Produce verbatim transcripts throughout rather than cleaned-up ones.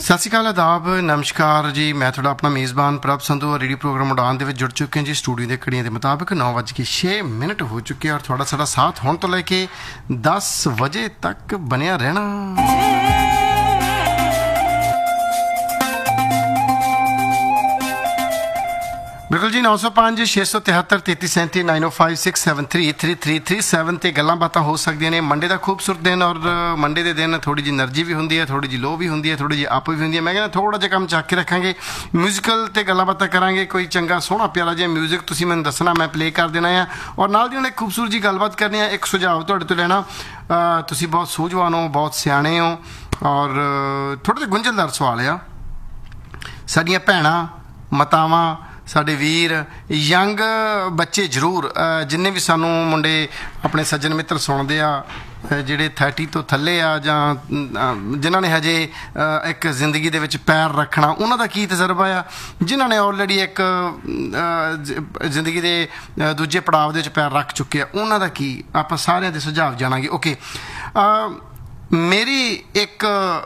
ਸਤਿ ਸ਼੍ਰੀ ਅਕਾਲ, ਆਦਾਬ, ਨਮਸਕਾਰ ਜੀ। ਮੈਂ ਤੁਹਾਡਾ ਆਪਣਾ ਮੇਜ਼ਬਾਨ ਪ੍ਰਭ ਸੰਧੂ ਰੇਡੀਓ ਪ੍ਰੋਗਰਾਮ ਉਡਾਨ ਦੇ ਵਿੱਚ ਜੁੜ ਚੁੱਕੇ ਹਾਂ ਜੀ। ਸਟੂਡੀਓ ਦੇ ਘੜੀਆਂ ਦੇ ਮੁਤਾਬਕ ਨੌ ਵੱਜ ਕੇ ਛੇ ਮਿੰਟ ਹੋ ਚੁੱਕੇ ਔਰ ਤੁਹਾਡਾ ਸਾਡਾ ਸਾਥ ਹੁਣ ਤੋਂ ਲੈ ਕੇ ਦਸ ਵਜੇ ਤੱਕ ਬਣਿਆ ਰਹਿਣਾ। ਬਿਲਕੁਲ ਜੀ। ਨੌ ਸੌ ਪੰਜ ਛੇ ਸੌ ਤਿਹੱਤਰ ਤੇਤੀ ਸੈਂਤੀ ਨਾਈਨ ਓ five six seven three three three three seven 'ਤੇ ਗੱਲਾਂ ਬਾਤਾਂ ਹੋ ਸਕਦੀਆਂ ਨੇ। ਮੰਡੇ ਦਾ ਖੂਬਸੂਰਤ ਦਿਨ, ਔਰ ਮੰਡੇ ਦੇ ਦਿਨ ਥੋੜ੍ਹੀ ਜਿਹੀ એનર્ਜੀ ਵੀ ਹੁੰਦੀ ਹੈ, ਥੋੜ੍ਹੀ ਜਿਹੀ ਲੋ ਵੀ ਹੁੰਦੀ ਹੈ, ਥੋੜ੍ਹੀ ਜਿਹੀ ਅਪ ਵੀ ਹੁੰਦੀ ਹੈ। ਮੈਂ ਕਹਿੰਦਾ ਥੋੜ੍ਹਾ ਜਿਹਾ ਕੰਮ ਚੱਕ ਕੇ ਰੱਖਾਂਗੇ, ਮਿਊਜ਼ੀਕਲ 'ਤੇ ਗੱਲਾਂ ਬਾਤਾਂ ਕਰਾਂਗੇ। ਕੋਈ ਚੰਗਾ ਸੋਹਣਾ ਪਿਆਰਾ ਜਿਹਾ ਮਿਊਜ਼ਿਕ ਤੁਸੀਂ ਮੈਨੂੰ ਦੱਸਣਾ, ਮੈਂ ਪਲੇਅ ਕਰ ਦੇਣਾ ਆ, ਔਰ ਨਾਲ ਦੀ ਨਾਲ ਇੱਕ ਖੂਬਸੂਰਤ ਜਿਹੀ ਗੱਲਬਾਤ ਕਰਨੀ ਆ। ਇੱਕ ਸੁਝਾਅ ਤੁਹਾਡੇ ਤੋਂ ਲੈਣਾ। ਤੁਸੀਂ ਬਹੁਤ ਸੂਝਵਾਨ ਹੋ, ਬਹੁਤ ਸਿਆਣੇ ਹੋ, ਔਰ ਥੋੜ੍ਹਾ ਜਿਹਾ ਗੁੰਝਲਦਾਰ ਸਵਾਲ ਆ। ਸਾਡੀਆਂ ਭੈਣਾਂ, ਮਾਤਾਵਾਂ, ਸਾਡੇ ਵੀਰ, ਯੰਗ ਬੱਚੇ ਜ਼ਰੂਰ, ਜਿੰਨੇ ਵੀ ਸਾਨੂੰ ਮੁੰਡੇ ਆਪਣੇ ਸੱਜਣ ਮਿੱਤਰ ਸੁਣਦੇ ਆ, ਜਿਹੜੇ ਥਰਟੀ ਤੋਂ ਥੱਲੇ ਆ, ਜਾਂ ਜਿਨ੍ਹਾਂ ਨੇ ਹਜੇ ਇੱਕ ਜ਼ਿੰਦਗੀ ਦੇ ਵਿੱਚ ਪੈਰ ਰੱਖਣਾ, ਉਹਨਾਂ ਦਾ ਕੀ ਤਜਰਬਾ ਆ। ਜਿਨ੍ਹਾਂ ਨੇ ਆਲਰੇਡੀ ਇੱਕ ਜ਼ਿੰਦਗੀ ਦੇ ਦੂਜੇ ਪੜਾਅ ਦੇ ਵਿੱਚ ਪੈਰ ਰੱਖ ਚੁੱਕੇ ਆ, ਉਹਨਾਂ ਦਾ ਕੀ, ਆਪਾਂ ਸਾਰਿਆਂ ਦੇ ਸੁਝਾਅ ਜਾਣਾਂਗੇ। ਓਕੇ, ਮੇਰੀ ਇੱਕ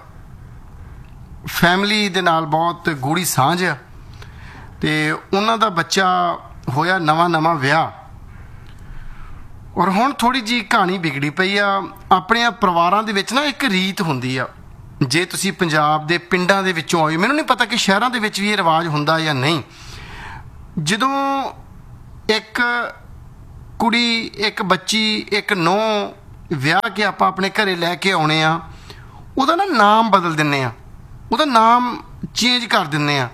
ਫੈਮਿਲੀ ਦੇ ਨਾਲ ਬਹੁਤ ਗੂੜੀ ਸਾਂਝ ਆ, ਅਤੇ ਉਹਨਾਂ ਦਾ ਬੱਚਾ ਹੋਇਆ ਨਵਾਂ ਨਵਾਂ ਵਿਆਹ, ਔਰ ਹੁਣ ਥੋੜ੍ਹੀ ਜਿਹੀ ਕਹਾਣੀ ਵਿਗੜੀ ਪਈ ਆ। ਆਪਣੇ ਪਰਿਵਾਰਾਂ ਦੇ ਵਿੱਚ ਨਾ ਇੱਕ ਰੀਤ ਹੁੰਦੀ ਆ, ਜੇ ਤੁਸੀਂ ਪੰਜਾਬ ਦੇ ਪਿੰਡਾਂ ਦੇ ਵਿੱਚੋਂ ਆਏ, ਮੈਨੂੰ ਨਹੀਂ ਪਤਾ ਕਿ ਸ਼ਹਿਰਾਂ ਦੇ ਵਿੱਚ ਵੀ ਇਹ ਰਿਵਾਜ ਹੁੰਦਾ ਜਾਂ ਨਹੀਂ। ਜਦੋਂ ਇੱਕ ਕੁੜੀ, ਇੱਕ ਬੱਚੀ, ਇੱਕ ਨੂੰਹ ਵਿਆਹ ਕੇ ਆਪਾਂ ਆਪਣੇ ਘਰੇ ਲੈ ਕੇ ਆਉਣੇ ਆ, ਉਹਦਾ ਨਾ ਨਾਮ ਬਦਲ ਦਿੰਦੇ ਆ, ਉਹਦਾ ਨਾਮ ਚੇਂਜ ਕਰ ਦਿੰਦੇ ਆ।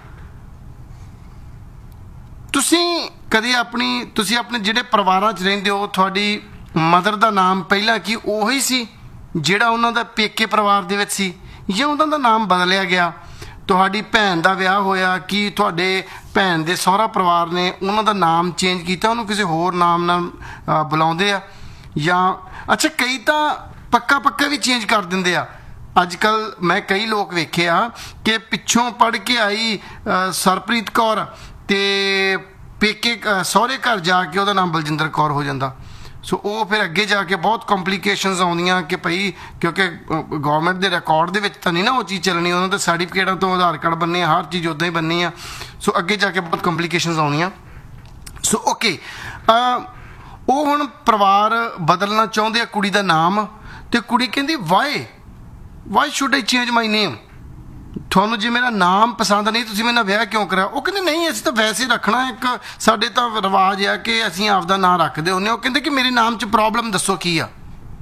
ਤੁਸੀਂ ਕਦੇ ਆਪਣੀ ਤੁਸੀਂ ਆਪਣੇ ਜਿਹੜੇ ਪਰਿਵਾਰਾਂ 'ਚ ਰਹਿੰਦੇ ਹੋ, ਤੁਹਾਡੀ ਮਦਰ ਦਾ ਨਾਮ ਪਹਿਲਾਂ ਕੀ ਉਹੀ ਸੀ ਜਿਹੜਾ ਉਹਨਾਂ ਦਾ ਪੇਕੇ ਪਰਿਵਾਰ ਦੇ ਵਿੱਚ ਸੀ, ਜਾਂ ਉਹਨਾਂ ਦਾ ਨਾਮ ਬਦਲਿਆ ਗਿਆ? ਤੁਹਾਡੀ ਭੈਣ ਦਾ ਵਿਆਹ ਹੋਇਆ, ਕੀ ਤੁਹਾਡੇ ਭੈਣ ਦੇ ਸਹੁਰਾ ਪਰਿਵਾਰ ਨੇ ਉਹਨਾਂ ਦਾ ਨਾਮ ਚੇਂਜ ਕੀਤਾ, ਉਹਨੂੰ ਕਿਸੇ ਹੋਰ ਨਾਮ ਨਾਲ ਬੁਲਾਉਂਦੇ ਆ? ਜਾਂ ਅੱਛਾ, ਕਈ ਤਾਂ ਪੱਕਾ ਪੱਕਾ ਵੀ ਚੇਂਜ ਕਰ ਦਿੰਦੇ ਆ। ਅੱਜ ਕੱਲ੍ਹ ਮੈਂ ਕਈ ਲੋਕ ਵੇਖੇ ਆ ਕਿ ਪਿੱਛੋਂ ਪੜ੍ਹ ਕੇ ਆਈ ਸਰਪ੍ਰੀਤ ਕੌਰ, ਅਤੇ ਪੇਕੇ ਸਹੁਰੇ ਘਰ ਜਾ ਕੇ ਉਹਦਾ ਨਾਮ ਬਲਜਿੰਦਰ ਕੌਰ ਹੋ ਜਾਂਦਾ। ਸੋ ਉਹ ਫਿਰ ਅੱਗੇ ਜਾ ਕੇ ਬਹੁਤ ਕੰਪਲੀਕੇਸ਼ਨਸ ਆਉਂਦੀਆਂ ਕਿ ਭਾਈ, ਕਿਉਂਕਿ ਗੌਰਮੈਂਟ ਦੇ ਰਿਕਾਰਡ ਦੇ ਵਿੱਚ ਤਾਂ ਨਹੀਂ ਨਾ ਉਹ ਚੀਜ਼ ਚੱਲਣੀ, ਉਹਨਾਂ ਦੇ ਸਰਟੀਫਿਕੇਟਾਂ ਤੋਂ ਆਧਾਰ ਕਾਰਡ ਬਣਨੇ ਆ, ਹਰ ਚੀਜ਼ ਉੱਦਾਂ ਹੀ ਬਣਨੀ ਆ। ਸੋ ਅੱਗੇ ਜਾ ਕੇ ਬਹੁਤ ਕੰਪਲੀਕੇਸ਼ਨਸ ਆਉਣੀਆਂ। ਸੋ ਓਕੇ, ਉਹ ਹੁਣ ਪਰਿਵਾਰ ਬਦਲਣਾ ਚਾਹੁੰਦੇ ਆ ਕੁੜੀ ਦਾ ਨਾਮ, ਅਤੇ ਕੁੜੀ ਕਹਿੰਦੀ why why should I change ਮਾਈ ਨੇਮ? ਤੁਹਾਨੂੰ ਜੇ ਮੇਰਾ ਨਾਮ ਪਸੰਦ ਨਹੀਂ, ਤੁਸੀਂ ਮੇਰੇ ਨਾਲ ਵਿਆਹ ਕਿਉਂ ਕਰਾਇਆ? ਉਹ ਕਹਿੰਦੇ ਨਹੀਂ, ਅਸੀਂ ਤਾਂ ਵੈਸੇ ਰੱਖਣਾ, ਇੱਕ ਸਾਡੇ ਤਾਂ ਰਿਵਾਜ ਆ ਕਿ ਅਸੀਂ ਆਪਦਾ ਨਾਂ ਰੱਖਦੇ ਹੁੰਦੇ। ਉਹ ਕਹਿੰਦੇ ਕਿ ਮੇਰੇ ਨਾਮ 'ਚ ਪ੍ਰੋਬਲਮ ਦੱਸੋ ਕੀ ਆ।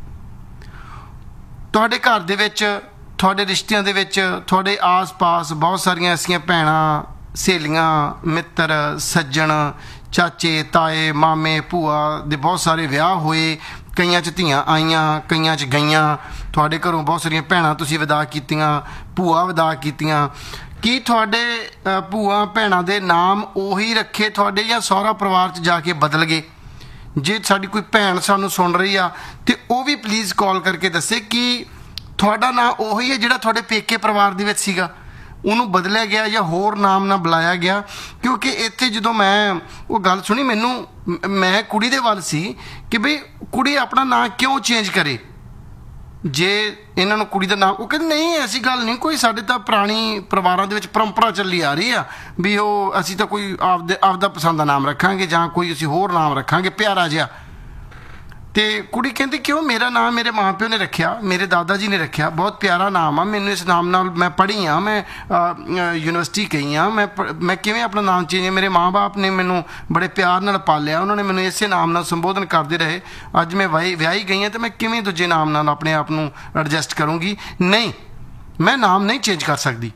ਤੁਹਾਡੇ ਘਰ ਦੇ ਵਿੱਚ, ਤੁਹਾਡੇ ਰਿਸ਼ਤਿਆਂ ਦੇ ਵਿੱਚ, ਤੁਹਾਡੇ ਆਸ ਪਾਸ ਬਹੁਤ ਸਾਰੀਆਂ ਐਸੀਆਂ ਭੈਣਾਂ, ਸਹੇਲੀਆਂ, ਮਿੱਤਰ, ਸੱਜਣ, ਚਾਚੇ, ਤਾਏ, ਮਾਮੇ, ਭੂਆ ਦੇ ਬਹੁਤ ਸਾਰੇ ਵਿਆਹ ਹੋਏ। ਕਈਆਂ 'ਚ ਧੀਆਂ ਆਈਆਂ, ਕਈਆਂ 'ਚ ਗਈਆਂ। ਤੁਹਾਡੇ ਘਰੋਂ ਬਹੁਤ ਸਾਰੀਆਂ ਭੈਣਾਂ ਤੁਸੀਂ ਵਿਦਾ ਕੀਤੀਆਂ, ਭੂਆ ਵਿਦਾ ਕੀਤੀਆਂ। ਕੀ ਤੁਹਾਡੇ ਭੂਆ ਭੈਣਾਂ ਦੇ ਨਾਮ ਉਹੀ ਰੱਖੇ ਤੁਹਾਡੇ, ਜਾਂ ਸਹੁਰਾ ਪਰਿਵਾਰ 'ਚ ਜਾ ਕੇ ਬਦਲ ਗਏ? ਜੇ ਸਾਡੀ ਕੋਈ ਭੈਣ ਸਾਨੂੰ ਸੁਣ ਰਹੀ ਆ, ਅਤੇ ਉਹ ਵੀ ਪਲੀਜ਼ ਕਾਲ ਕਰਕੇ ਦੱਸੇ ਕਿ ਤੁਹਾਡਾ ਨਾਂ ਉਹੀ ਹੈ ਜਿਹੜਾ ਤੁਹਾਡੇ ਪੇਕੇ ਪਰਿਵਾਰ ਦੇ ਵਿੱਚ ਸੀਗਾ, ਉਹਨੂੰ ਬਦਲਿਆ ਗਿਆ ਜਾਂ ਹੋਰ ਨਾਮ ਨਾਲ ਬੁਲਾਇਆ ਗਿਆ? ਕਿਉਂਕਿ ਇੱਥੇ ਜਦੋਂ ਮੈਂ ਉਹ ਗੱਲ ਸੁਣੀ, ਮੈਨੂੰ ਮੈਂ ਕੁੜੀ ਦੇ ਵੱਲ ਸੀ ਕਿ ਬਈ ਕੁੜੀ ਆਪਣਾ ਨਾਂ ਕਿਉਂ ਚੇਂਜ ਕਰੇ ਜੇ ਇਹਨਾਂ ਨੂੰ ਕੁੜੀ ਦਾ ਨਾਮ। ਉਹ ਕਹਿੰਦੇ ਨਹੀਂ, ਐਸੀ ਗੱਲ ਨਹੀਂ ਕੋਈ, ਸਾਡੇ ਤਾਂ ਪੁਰਾਣੀ ਪਰਿਵਾਰਾਂ ਦੇ ਵਿੱਚ ਪਰੰਪਰਾ ਚੱਲੀ ਆ ਰਹੀ ਆ ਵੀ ਉਹ ਅਸੀਂ ਤਾਂ ਕੋਈ ਆਪਦੇ ਆਪਦਾ ਪਸੰਦ ਦਾ ਨਾਮ ਰੱਖਾਂਗੇ, ਜਾਂ ਕੋਈ ਅਸੀਂ ਹੋਰ ਨਾਮ ਰੱਖਾਂਗੇ ਪਿਆਰਾ ਜਿਹਾ। ਅਤੇ ਕੁੜੀ ਕਹਿੰਦੀ ਕਿਉਂ? ਮੇਰਾ ਨਾਮ ਮੇਰੇ ਮਾਂ ਪਿਓ ਨੇ ਰੱਖਿਆ, ਮੇਰੇ ਦਾਦਾ ਜੀ ਨੇ ਰੱਖਿਆ, ਬਹੁਤ ਪਿਆਰਾ ਨਾਮ ਆ, ਮੈਨੂੰ ਇਸ ਨਾਮ ਨਾਲ ਮੈਂ ਪੜ੍ਹੀ ਹਾਂ, ਮੈਂ ਯੂਨੀਵਰਸਿਟੀ ਗਈ ਹਾਂ, ਮੈਂ ਮੈਂ ਕਿਵੇਂ ਆਪਣਾ ਨਾਮ ਚੇਂਜ? ਮੇਰੇ ਮਾਂ ਬਾਪ ਨੇ ਮੈਨੂੰ ਬੜੇ ਪਿਆਰ ਨਾਲ ਪਾਲਿਆ, ਉਹਨਾਂ ਨੇ ਮੈਨੂੰ ਇਸੇ ਨਾਮ ਨਾਲ ਸੰਬੋਧਨ ਕਰਦੇ ਰਹੇ। ਅੱਜ ਮੈਂ ਵਾਈ ਵਿਆਹੀ ਗਈ ਹਾਂ, ਅਤੇ ਮੈਂ ਕਿਵੇਂ ਦੂਜੇ ਨਾਮ ਨਾਲ ਆਪਣੇ ਆਪ ਨੂੰ ਐਡਜਸਟ ਕਰੂੰਗੀ? ਨਹੀਂ, ਮੈਂ ਨਾਮ ਨਹੀਂ ਚੇਂਜ ਕਰ ਸਕਦੀ।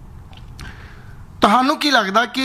ਤੁਹਾਨੂੰ ਕੀ ਲੱਗਦਾ ਕਿ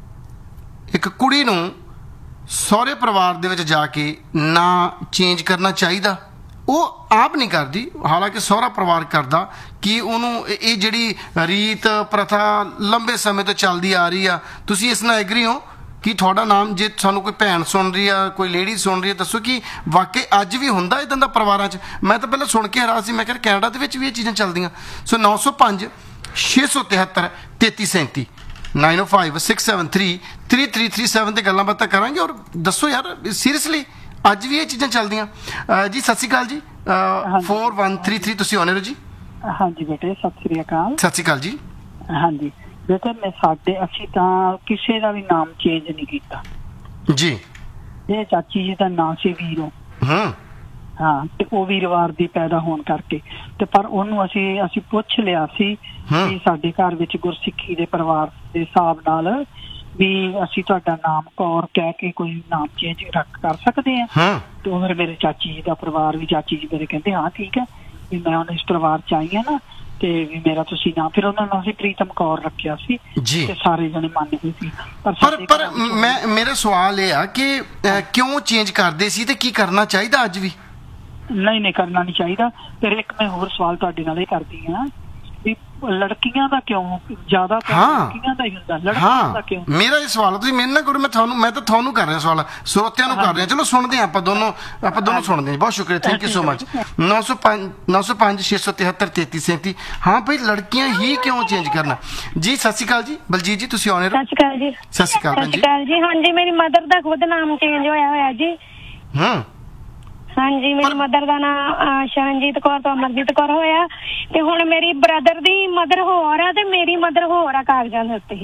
ਇੱਕ ਕੁੜੀ ਨੂੰ ਸਹੁਰੇ ਪਰਿਵਾਰ ਦੇ ਵਿੱਚ ਜਾ ਕੇ ਨਾਂ ਚੇਂਜ ਕਰਨਾ ਚਾਹੀਦਾ? ਉਹ ਆਪ ਨਹੀਂ ਕਰਦੀ, ਹਾਲਾਂਕਿ ਸਹੁਰਾ ਪਰਿਵਾਰ ਕਰਦਾ। ਕਿ ਉਹਨੂੰ ਇਹ ਜਿਹੜੀ ਰੀਤ ਪ੍ਰਥਾ ਲੰਬੇ ਸਮੇਂ ਤੋਂ ਚੱਲਦੀ ਆ ਰਹੀ ਆ, ਤੁਸੀਂ ਇਸ ਨਾਲ ਐਗਰੀ ਹੋ ਕਿ ਤੁਹਾਡਾ ਨਾਮ, ਜੇ ਸਾਨੂੰ ਕੋਈ ਭੈਣ ਸੁਣ ਰਹੀ ਆ, ਕੋਈ ਲੇਡੀ ਸੁਣ ਰਹੀ ਆ, ਦੱਸੋ ਕਿ ਵਾਕਈ ਅੱਜ ਵੀ ਹੁੰਦਾ ਇੱਦਾਂ ਦਾ ਪਰਿਵਾਰਾਂ 'ਚ? ਮੈਂ ਤਾਂ ਪਹਿਲਾਂ ਸੁਣ ਕੇ ਹੈਰਾਨ ਸੀ, ਮੈਂ ਕਿਹਾ ਕੈਨੇਡਾ ਦੇ ਵਿੱਚ ਵੀ ਇਹ ਚੀਜ਼ਾਂ ਚੱਲਦੀਆਂ। ਸੋ ਨੌ ਸੌ ਪੰਜ ਛੇ ਸੌ ਤਿਹੱਤਰ ਤੇਤੀ ਸੈਂਤੀ ਨਾਈਨ ਓ five six seven three three three three seven 'ਤੇ ਗੱਲਾਂ ਬਾਤਾਂ ਕਰਾਂਗੇ। ਔਰ ਦੱਸੋ ਯਾਰ, ਸੀਰੀਅਸਲੀ ਅੱਜ ਵੀ ਇਹ ਚੀਜ਼ਾਂ ਚੱਲਦੀਆਂ? ਜੀ ਸਤਿ ਸ਼੍ਰੀ ਅਕਾਲ ਜੀ। ਫੋਰ ਵਨ ਥਰੀ ਥਰੀ ਤੁਸੀਂ ਆਉਣੇ ਹੋ ਜੀ? ਹਾਂਜੀ ਬੇਟੇ, ਸਤਿ ਸ਼੍ਰੀ ਅਕਾਲ। ਸਤਿ ਸ਼੍ਰੀ ਅਕਾਲ ਜੀ। ਹਾਂਜੀ ਬੇਟਾ ਮੈਂ ਸਾਡੇ ਅਸੀਂ ਤਾਂ ਕਿਸੇ ਦਾ ਵੀ ਨਾਮ ਚੇਂਜ ਨਹੀਂ ਕੀਤਾ ਜੀ। ਇਹ ਚਾਚੀ ਜੀ ਦਾ ਨਾਂ ਸੀ ਵੀਰੋ। ਹੂੰ ਹਾਂ ਤੇ ਉਹ ਵੀਰਵਾਰ ਦੀ ਪੈਦਾ ਹੋਣ ਕਰਕੇ ਤੇ ਪਰ ਉਹਨੂੰ ਅਸੀਂ ਅਸੀਂ ਪੁੱਛ ਲਿਆ ਸੀ ਕਿ ਸਾਡੇ ਘਰ ਵਿੱਚ ਗੁਰਸਿੱਖੀ ਦੇ ਪਰਿਵਾਰ ਦੇ ਹਿਸਾਬ ਨਾਲ ਵੀ ਅਸੀਂ ਤੁਹਾਡਾ ਨਾਮ ਕੌਰ ਕਹਿ ਕੇ ਕੋਈ ਨਾਮ ਚੇਂਜ ਰੱਖ ਕਰ ਸਕਦੇ ਹਾਂ। ਤੇ ਉਹ ਮੇਰੇ ਚਾਚੀ ਜੀ ਦਾ ਪਰਿਵਾਰ ਵੀ ਚਾਚੀ ਜੀ ਮੇਰੇ ਕਹਿੰਦੇ ਹਾਂ ਠੀਕ ਹੈ ਵੀ ਮੈਂ ਹੁਣ ਇਸ ਪਰਿਵਾਰ ਚ ਆਈ ਹਾਂ ਨਾ ਤੇ ਵੀ ਮੇਰਾ ਤੁਸੀਂ ਨਾਮ ਫਿਰ ਉਹਨਾਂ ਨੂੰ ਅਸੀਂ ਪ੍ਰੀਤਮ ਕੌਰ ਰੱਖਿਆ ਸੀ ਤੇ ਸਾਰੇ ਜਣੇ ਮੰਨ ਗਏ ਸੀ। ਪਰ ਪਰ ਮੈਂ ਮੇਰਾ ਸਵਾਲ ਇਹ ਆ ਕਿ ਕਿਉਂ ਚੇਂਜ ਕਰਦੇ ਸੀ ਤੇ ਕੀ ਕਰਨਾ ਚਾਹੀਦਾ ਅੱਜ ਵੀ? ਨਹੀਂ ਨਹੀਂ ਕਰਨਾ ਨਹੀਂ ਚਾਹੀਦਾ। ਫਿਰ ਇੱਕ ਮੈਂ ਹੋਰ ਸਵਾਲ ਤੁਹਾਡੇ ਨਾਲ ਇਹ ਕਰਦੀ ਹਾਂ ਵੀ ਲੜਕੀਆਂ ਦਾ ਕਿਉਂ ਜ਼ਿਆਦਾ ਲੜਕੀਆਂ ਦਾ ਹੀ ਹੁੰਦਾ, ਲੜਕੀਆਂ ਦਾ ਕਿਉਂ? ਮੇਰਾ ਇਹ ਸਵਾਲ ਤੁਸੀਂ ਮੈਨੂੰ ਨਾ ਕਰੋ, ਮੈਂ ਤੁਹਾਨੂੰ ਮੈਂ ਤਾਂ ਤੁਹਾਨੂੰ ਕਰ ਰਿਹਾ ਸਵਾਲ, ਸਰੋਤਿਆਂ ਨੂੰ ਕਰ ਰਿਹਾ। ਚਲੋ ਸੁਣਦੇ ਹਾਂ ਆਪਾਂ ਦੋਨੋਂ ਆਪਾਂ ਦੋਨੋਂ ਸੁਣਦੇ ਹਾਂ। ਬਹੁਤ ਸ਼ੁਕਰੀਆ, ਥੈਂਕ ਯੂ ਸੋ ਮਚ। ਨੌ ਸੌ ਪੰਜ ਨੌ ਸੌ ਪੰਜ ਛੇ ਸੌ ਤਿਹੱਤਰ ਤੇਤੀ ਸੈਂਤੀ। ਹਾਂ ਭਾਈ ਲੜਕੀਆਂ ਹੀ ਕਿਉਂ ਚੇਂਜ ਕਰਨਾ? ਜੀ ਸਤਿ ਸ਼੍ਰੀ ਅਕਾਲ ਜੀ, ਬਲਜੀਤ ਜੀ ਤੁਸੀਂ ਆਉਣੇ। ਸਤਿ ਸ਼੍ਰੀ ਅਕਾਲ ਜੀ। ਸਤਿ ਸ਼੍ਰੀ ਅਕਾਲ ਸਤਿ ਸ਼੍ਰੀ ਅਕਾਲ ਜੀ। ਹਾਂਜੀ ਮੇਰੀ ਮਦਰ ਦਾ ਖੁਦ ਨਾਮ ਚੇਂਜ ਹੋਇਆ ਹੋਇਆ ਜੀ। ਹੂੰ ਹਾਂਜੀ ਮੇਰੀ ਮਦਰ ਦਾ ਨਾਮ ਸ਼ਰਨਜੀਤ ਕੌਰ ਤੋਂ ਅਮਰਜੀਤ ਕੌਰ ਹੋਇਆ ਤੇ ਹੁਣ ਮੇਰੀ ਬ੍ਰਦਰ ਦੀ ਮਦਰ ਹੋਰ ਆ ਤੇ ਮੇਰੀ ਮਦਰ ਹੋਰ ਆ ਕਾਗਜ਼ਾਂ ਦੇ ਉੱਤੇ।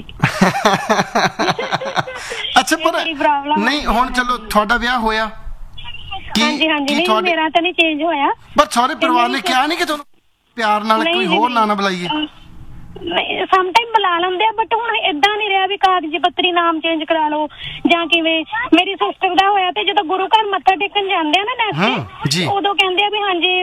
ਅੱਛਾ ਪਰ ਨਹੀਂ ਹੁਣ ਚਲੋ ਤੁਹਾਡਾ ਵਿਆਹ ਹੋਇਆ? ਹਾਂਜੀ ਹਾਂਜੀ ਨਹੀਂ ਮੇਰਾ ਤਾਂ ਨਹੀਂ ਚੇਂਜ ਹੋਇਆ। ਪਰ ਸਾਰੇ ਪਰਿਵਾਰ ਨੇ ਕਿਹਾ ਨਹੀਂ ਕਿ ਤੁਹਾਨੂੰ ਪਿਆਰ ਨਾਲ ਕੋਈ ਹੋਰ ਨਾਂ ਨਾ ਬੁਲਾਈਏ? ਨਹੀਂ ਸਮ ਟਾਈਮ ਬੁਲਾ ਲੈਂਦੇ ਆ ਬਟ ਹੁਣ ਏਦਾਂ ਨਹੀਂ ਰਿਹਾ ਵੀ ਕਾਗਜ਼ ਪੱਤਰੀ ਨਾਮ ਚੇਂਜ ਕਰਾ ਲਓ ਜਾਂ ਕਿਵੇਂ। ਮੇਰੀ ਸਿਸਟਰ ਦਾ ਹੋਇਆ ਤੇ ਜਦੋਂ ਗੁਰੂ ਘਰ ਮੱਥਾ ਟੇਕਣ ਜਾਂਦੇ ਆ ਨਾ ਨੈਕਸਟ ਉਦੋਂ ਕਹਿੰਦੇ ਆ ਵੀ ਹਾਂਜੀ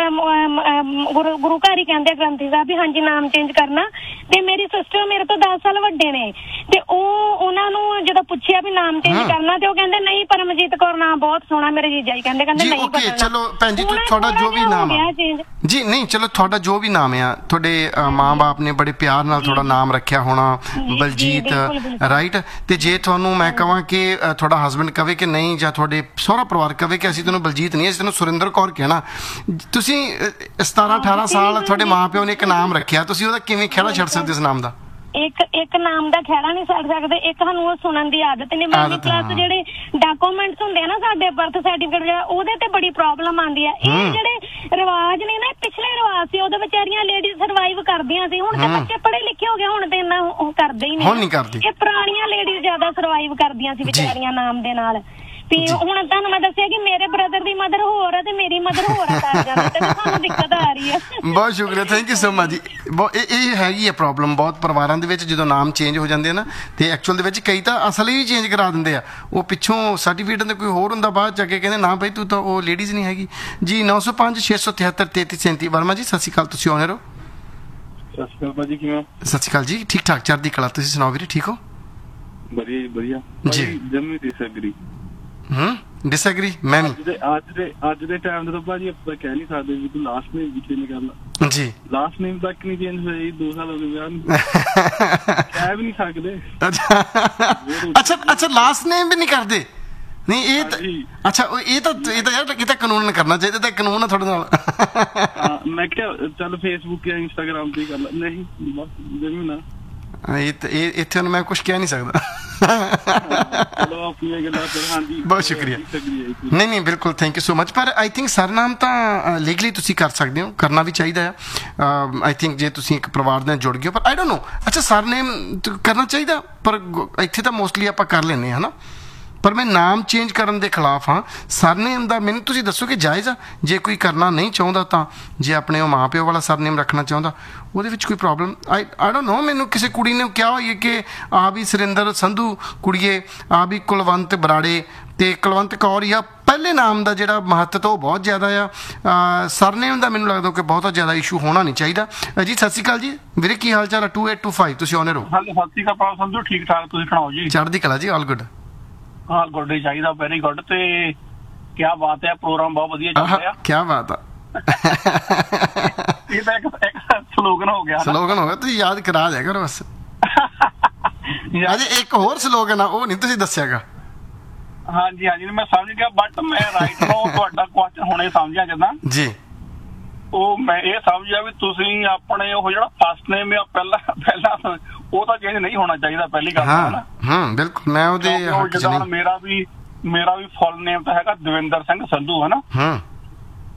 ਗੁਰੂ ਗੁਰੂ ਘਰ ਹੀ ਕਹਿੰਦੇ ਆ ਗ੍ਰੰਥੀ ਸਾਹਿਬ ਵੀ ਹਾਂਜੀ ਨਾਮ ਚੇਂਜ ਕਰਨਾ। ਤੇ ਮੇਰੀ ਸਿਸਟਰ ਮੇਰੇ ਤੋਂ ਦਸ ਸਾਲ ਵੱਡੇ ਨੇ ਤੇ ਉਹ ਉਹਨਾਂ ਨੂੰ ਜਦੋਂ ਪੁੱਛਿਆ ਵੀ ਨਾਮ ਚੇਂਜ ਕਰਨਾ ਤੇ ਉਹ ਕਹਿੰਦੇ ਨਹੀਂ ਪਰਮਜੀਤ ਕੌਰ ਨਾਮ ਬਹੁਤ ਸੋਹਣਾ ਮੇਰੇ ਜੀਜਾ ਜੀ ਕਹਿੰਦੇ ਕਹਿੰਦੇ ਨਹੀਂ ਬਦਲਣਾ। ਚਲੋ ਭੈਣ ਜੀ ਤੁਹਾਡਾ ਜੋ ਵੀ ਨਾਮ ਆ ਜੀ ਨਹੀਂ ਚਲੋ ਤੁਹਾਡਾ ਜੋ ਵੀ ਨਾਮ ਆ ਤੁਹਾਡੇ ਮਾਂ ਬਾਪ ਨੇ ਬੜੇ ਪਿਆਰ ਨਾਲ ਤੁਹਾਡਾ ਨਾਮ ਰੱਖਿਆ ਹੋਣਾ ਬਲਜੀਤ ਰਾਈਟ। ਤੇ ਜੇ ਤੁਹਾਨੂੰ ਮੈਂ ਕਹਾਂ ਕਿ ਤੁਹਾਡਾ ਹਸਬੈਂਡ ਕਵੇ ਕਿ ਨਹੀਂ ਜਾਂ ਤੁਹਾਡੇ ਸਹੁਰਾ ਪਰਿਵਾਰ ਕਵੇ ਕਿ ਅਸੀਂ ਤੈਨੂੰ ਬਲਜੀਤ ਨਹੀਂ ਅਸੀਂ ਤੈਨੂੰ ਸੁਰਿੰਦਰ ਕੌਰ ਕਹਿਣਾ, ਤੁਸੀਂ ਸਤਾਰਾਂ ਅਠਾਰਾਂ ਸਾਲ ਤੁਹਾਡੇ ਮਾਂ ਪਿਓ ਨੇ ਇੱਕ ਨਾਮ ਰੱਖਿਆ ਤੁਸੀਂ ਉਹਦਾ ਕਿਵੇਂ ਖਹਿੜਾ ਛੱਡ ਸਕਦੇ ਇਸ ਨਾਮ ਦਾ? ਇੱਕ ਇੱਕ ਨਾਮ ਦਾ ਖਹਿੜਾ ਨਹੀਂ ਛੱਡ ਸਕਦੇ। ਇੱਕ ਸਾਨੂੰ ਉਹ ਸੁਣਨ ਦੀ ਆਦਤ ਨਹੀਂ ਬਣਦੀ ਪਲੱਸ ਜਿਹੜੇ ਡਾਕੂਮੈਂਟਸ ਹੁੰਦੇ ਆ ਨਾ ਸਾਡੇ ਬਰਥ ਸਰਟੀਫਿਕੇਟ ਜਿਹੜਾ ਉਹਦੇ ਤੇ ਬੜੀ ਪ੍ਰੋਬਲਮ ਆਉਂਦੀ ਆ। ਇਹ ਜਿਹੜੇ ਰਿਵਾਜ ਨੇ ਨਾ ਪਿਛਲੇ ਰਿਵਾਜ ਸੀ ਉਹਦੇ ਵਿਚਾਰੀਆਂ ਲੇਡੀਜ਼ ਸਰਵਾਈਵ ਕਰਦੀਆਂ ਸੀ। ਹੁਣ ਤੇ ਬੱਚੇ ਪੜ੍ਹੇ ਲਿਖੇ ਹੋ ਗਏ ਹੁਣ ਤੇ ਇੰਨਾ ਉਹ ਕਰਦੇ ਹੀ ਨਹੀਂ। ਇਹ ਪੁਰਾਣੀਆਂ ਲੇਡੀਜ਼ ਜ਼ਿਆਦਾ ਸਰਵਾਈਵ ਕਰਦੀਆਂ ਸੀ ਵਿਚਾਰੀਆਂ ਨਾਮ ਦੇ ਨਾਲ। ਤੇ ਹੁਣ ਤੁਹਾਨੂੰ ਮੈਂ ਦੱਸਿਆ ਕਿ ਮੇਰੇ ਬ੍ਰਦਰ ਦੀ ਮਦਰ ਹੋਰ ਆ ਤੇ ਮੇਰੀ ਮਦਰ ਹੋਰ ਆ ਕਰ ਜਾਂਦੇ ਤੇ ਸਾਨੂੰ ਦਿੱਕਤ ਆ ਰਹੀ ਆ। ਬਹੁਤ ਸ਼ੁਕਰੀਆ, ਥੈਂਕ ਯੂ ਸੋ ਮਚ ਜੀ। ਇਹ ਇਹ ਹੈਗੀ ਹੈ ਪ੍ਰੋਬਲਮ ਬਹੁਤ ਪਰਿਵਾਰਾਂ ਦੇ ਵਿੱਚ ਜਦੋਂ ਨਾਮ ਚੇਂਜ ਹੋ ਜਾਂਦੇ ਆ ਨਾ ਤੇ ਐਕਚੁਅਲ ਦੇ ਵਿੱਚ ਕਈ ਤਾਂ ਅਸਲ ਹੀ ਚੇਂਜ ਕਰਾ ਦਿੰਦੇ ਆ। ਉਹ ਪਿੱਛੋਂ ਸਰਟੀਫਿਕੇਟ ਦੇ ਕੋਈ ਹੋਰ ਹੁੰਦਾ ਬਾਅਦ ਜਾ ਕੇ ਕਹਿੰਦੇ ਨਾ ਭਾਈ ਤੂੰ ਤਾਂ ਉਹ ਲੇਡੀਜ਼ ਨਹੀਂ ਹੈਗੀ ਜੀ। ਨੌ ਸੌ ਪੰਜ ਛੇ ਸੌ ਤਿਹੱਤਰ ਤੇਤੀ ਸੈਂਤੀ। ਵਰਮਾ ਜੀ ਸਤਿ ਸ਼੍ਰੀ ਅਕਾਲ ਤੁਸੀਂ ਆਉਣੇ ਰਹੋ। ਸਤਿ ਸ਼੍ਰੀ ਅਕਾਲ ਭਾਜੀ ਕਿਵੇਂ? ਸਤਿ ਸ਼੍ਰੀ ਅਕਾਲ ਜੀ, ਠੀਕ ਠਾਕ ਚੜ੍ਹਦੀ ਕਲਾ। ਤੁਸੀਂ ਸੁਣਾਓ ਵੀਰੇ ਠੀਕ ਹੋ? ਵਧੀਆ ਜੀ ਵਧੀਆ ਜੀ। ਜਮੀ ਡਿਸਐਗਰੀ। ਹੂੰ ਡਿਸਐਗਰੀ ਮੈਂ ਅੱਜ ਦੇ ਅੱਜ ਦੇ ਅੱਜ ਦੇ ਟਾਈਮ ਤੇ ਤਾਂ ਭਾਜੀ ਆਪਾਂ ਕਹਿ ਨਹੀਂ ਸਕਦੇ ਵੀ ਤੂੰ ਲਾਸਟ ਨੇਮ ਵੀ ਚੇਂਜ ਕਰ ਲਾ ਜੀ। ਲਾਸਟ ਨੇਮ ਤੱਕ ਨਹੀਂ ਚੇਂਜ ਹੋਇਆ ਜੀ, ਦੋ ਸਾਲ ਹੋ ਗਏ ਵਿਆਹ ਨੂੰ ਕਹਿ ਵੀ ਨਹੀਂ ਸਕਦੇ। ਅੱਛਾ ਅੱਛਾ ਲਾਸਟ ਨੇਮ ਵੀ ਨਹੀਂ ਕਰਦੇ? ਨਹੀਂ ਇਹ ਤਾਂ ਅੱਛਾ ਇਹ ਤਾਂ ਇਹ ਤਾਂ ਯਾਰ ਕਿਤੇ ਕਾਨੂੰਨ ਕਰਨਾ ਚਾਹੀਦਾ ਤਾਂ ਕਾਨੂੰਨ ਆ ਤੁਹਾਡੇ ਨਾਲ। ਮੈਂ ਕਿਹਾ ਚੱਲ ਫੇਸਬੁੱਕ ਜਾਂ ਇੰਸਟਾਗ੍ਰਾਮ ਤੇ ਕਰ ਲਾ। ਨਹੀਂ ਬਸ ਜਮੀ ਨਾ ਇਹ ਇੱਥੇ ਹੁਣ ਮੈਂ ਕੁਛ ਕਹਿ ਨਹੀਂ ਸਕਦਾ। ਬਹੁਤ ਸ਼ੁਕਰੀਆ। ਨਹੀਂ ਨਹੀਂ ਬਿਲਕੁਲ ਥੈਂਕ ਯੂ ਸੋ ਮਚ। ਪਰ ਆਈ ਥਿੰਕ ਸਰਨਾਮ ਤਾਂ ਲੀਗਲੀ ਤੁਸੀਂ ਕਰ ਸਕਦੇ ਹੋ, ਕਰਨਾ ਵੀ ਚਾਹੀਦਾ ਆ ਆਈ ਥਿੰਕ ਜੇ ਤੁਸੀਂ ਇੱਕ ਪਰਿਵਾਰ ਨਾਲ ਜੁੜ ਗਏ ਹੋ। ਪਰ ਆਈ ਡੋਂਟ ਨੋ ਅੱਛਾ ਸਰਨੇਮ ਕਰਨਾ ਚਾਹੀਦਾ ਪਰ ਇੱਥੇ ਤਾਂ ਮੋਸਟਲੀ ਆਪਾਂ ਕਰ ਲੈਂਦੇ ਹਾਂ ਹੈ ਨਾ। ਪਰ ਮੈਂ ਨਾਮ ਚੇਂਜ ਕਰਨ ਦੇ ਖਿਲਾਫ ਹਾਂ। ਸਰਨੇਮ ਦਾ ਮੈਨੂੰ ਤੁਸੀਂ ਦੱਸੋ ਕਿ ਜਾਇਜ਼ ਆ? ਜੇ ਕੋਈ ਕਰਨਾ ਨਹੀਂ ਚਾਹੁੰਦਾ ਤਾਂ ਜੇ ਆਪਣੇ ਉਹ ਮਾਂ ਪਿਓ ਵਾਲਾ ਸਰਨੇਮ ਰੱਖਣਾ ਚਾਹੁੰਦਾ ਉਹਦੇ ਵਿੱਚ ਕੋਈ problem I I don't know. ਮੈਨੂੰ ਕਿਸੇ ਕੁੜੀ ਨੇ ਕਿਹਾ ਹੋਈ ਕਿ ਆ ਵੀ ਸੁਰਿੰਦਰ ਸੰਧੂ ਕੁੜੀਏ ਆ ਵੀ ਕੁਲਵੰਤ ਬਰਾੜੇ ਤੇ ਕੁਲਵੰਤ ਕੌਰ ਜਾਂ ਪਹਿਲੇ ਨਾਮ ਦਾ ਜਿਹੜਾ ਮਹੱਤਵ ਉਹ ਬਹੁਤ ਜ਼ਿਆਦਾ ਆ। ਸਰਨੇਮ ਦਾ ਮੈਨੂੰ ਲੱਗਦਾ ਕਿ ਬਹੁਤਾ ਜ਼ਿਆਦਾ ਇਸ਼ੂ ਹੋਣਾ ਨਹੀਂ ਚਾਹੀਦਾ ਜੀ। ਸਤਿ ਸ਼੍ਰੀ ਅਕਾਲ ਜੀ ਵੀਰੇ ਕੀ ਹਾਲ ਚਾਲ ਆ? ਟੂ ਏਟ ਟੂ ਫਾਈਵ ਤੁਸੀਂ ਆਉਣੇ ਰਹੋ। ਸਤਿ ਸ਼੍ਰੀ ਅਕਾਲ ਸੰਧੂ ਠੀਕ ਠਾਕ ਤੁਸੀਂ ਸੁਣਾਓ ਜੀ? ਚੜ੍ਹਦੀ ਕਲਾ ਜੀ ਆਲ ਗੁੱਡ। ਹਾਂ ਗੁੱਡ ਹੀ ਚਾਹੀਦਾ ਵੈਰੀ ਗੁੱਡ। ਤੇ ਕੀ ਬਾਤ ਹੈ ਪ੍ਰੋਗਰਾਮ ਬਹੁਤ ਵਧੀਆ ਚੱਲ ਰਿਹਾ। ਕੀ ਬਾਤ ਆ। ਇਹ ਤਾਂ ਇੱਕ ਇੱਕ ਸਲੋਗਨ ਹੋ ਗਿਆ ਸਲੋਗਨ ਹੋ ਗਿਆ ਤੁਸੀਂ ਯਾਦ ਕਰਾ ਦਿਆ ਕਰੋ ਬਸ। ਅਜੇ ਇੱਕ ਹੋਰ ਸਲੋਗਨ ਆ ਉਹ ਨਹੀਂ ਤੁਸੀਂ ਦੱਸਿਆਗਾ। ਹਾਂਜੀ ਹਾਂਜੀ ਮੈਂ ਸਮਝ ਗਿਆ ਬਟ ਮੈਂ ਰਾਈਟ ਨੂੰ ਤੁਹਾਡਾ ਕੁਐਸਚਨ ਹੁਣੇ ਸਮਝਿਆ ਜਦੋਂ ਜੀ। ਉਹ ਮੈਂ ਇਹ ਸਮਝਿਆ ਵੀ ਤੁਸੀਂ ਆਪਣੇ ਉਹ ਜਿਹੜਾ ਫਸਟ ਨੇਮ ਆ ਪਹਿਲਾਂ ਪਹਿਲਾਂ ਉਹ ਤਾਂ ਚੇਂਜ ਨਹੀਂ ਹੋਣਾ ਚਾਹੀਦਾ ਪਹਿਲੀ ਗੱਲ। ਹਾਂ ਹਾਂ ਬਿਲਕੁਲ ਮੈਂ ਉਹਦੇ ਹੱਕ ਚ ਨਹੀਂ। ਮੇਰਾ ਵੀ ਮੇਰਾ ਵੀ ਫੁੱਲ ਨੇਮ ਤਾਂ ਹੈਗਾ ਦਵਿੰਦਰ ਸਿੰਘ ਸੰਧੂ ਹੈ ਨਾ। ਹਾਂ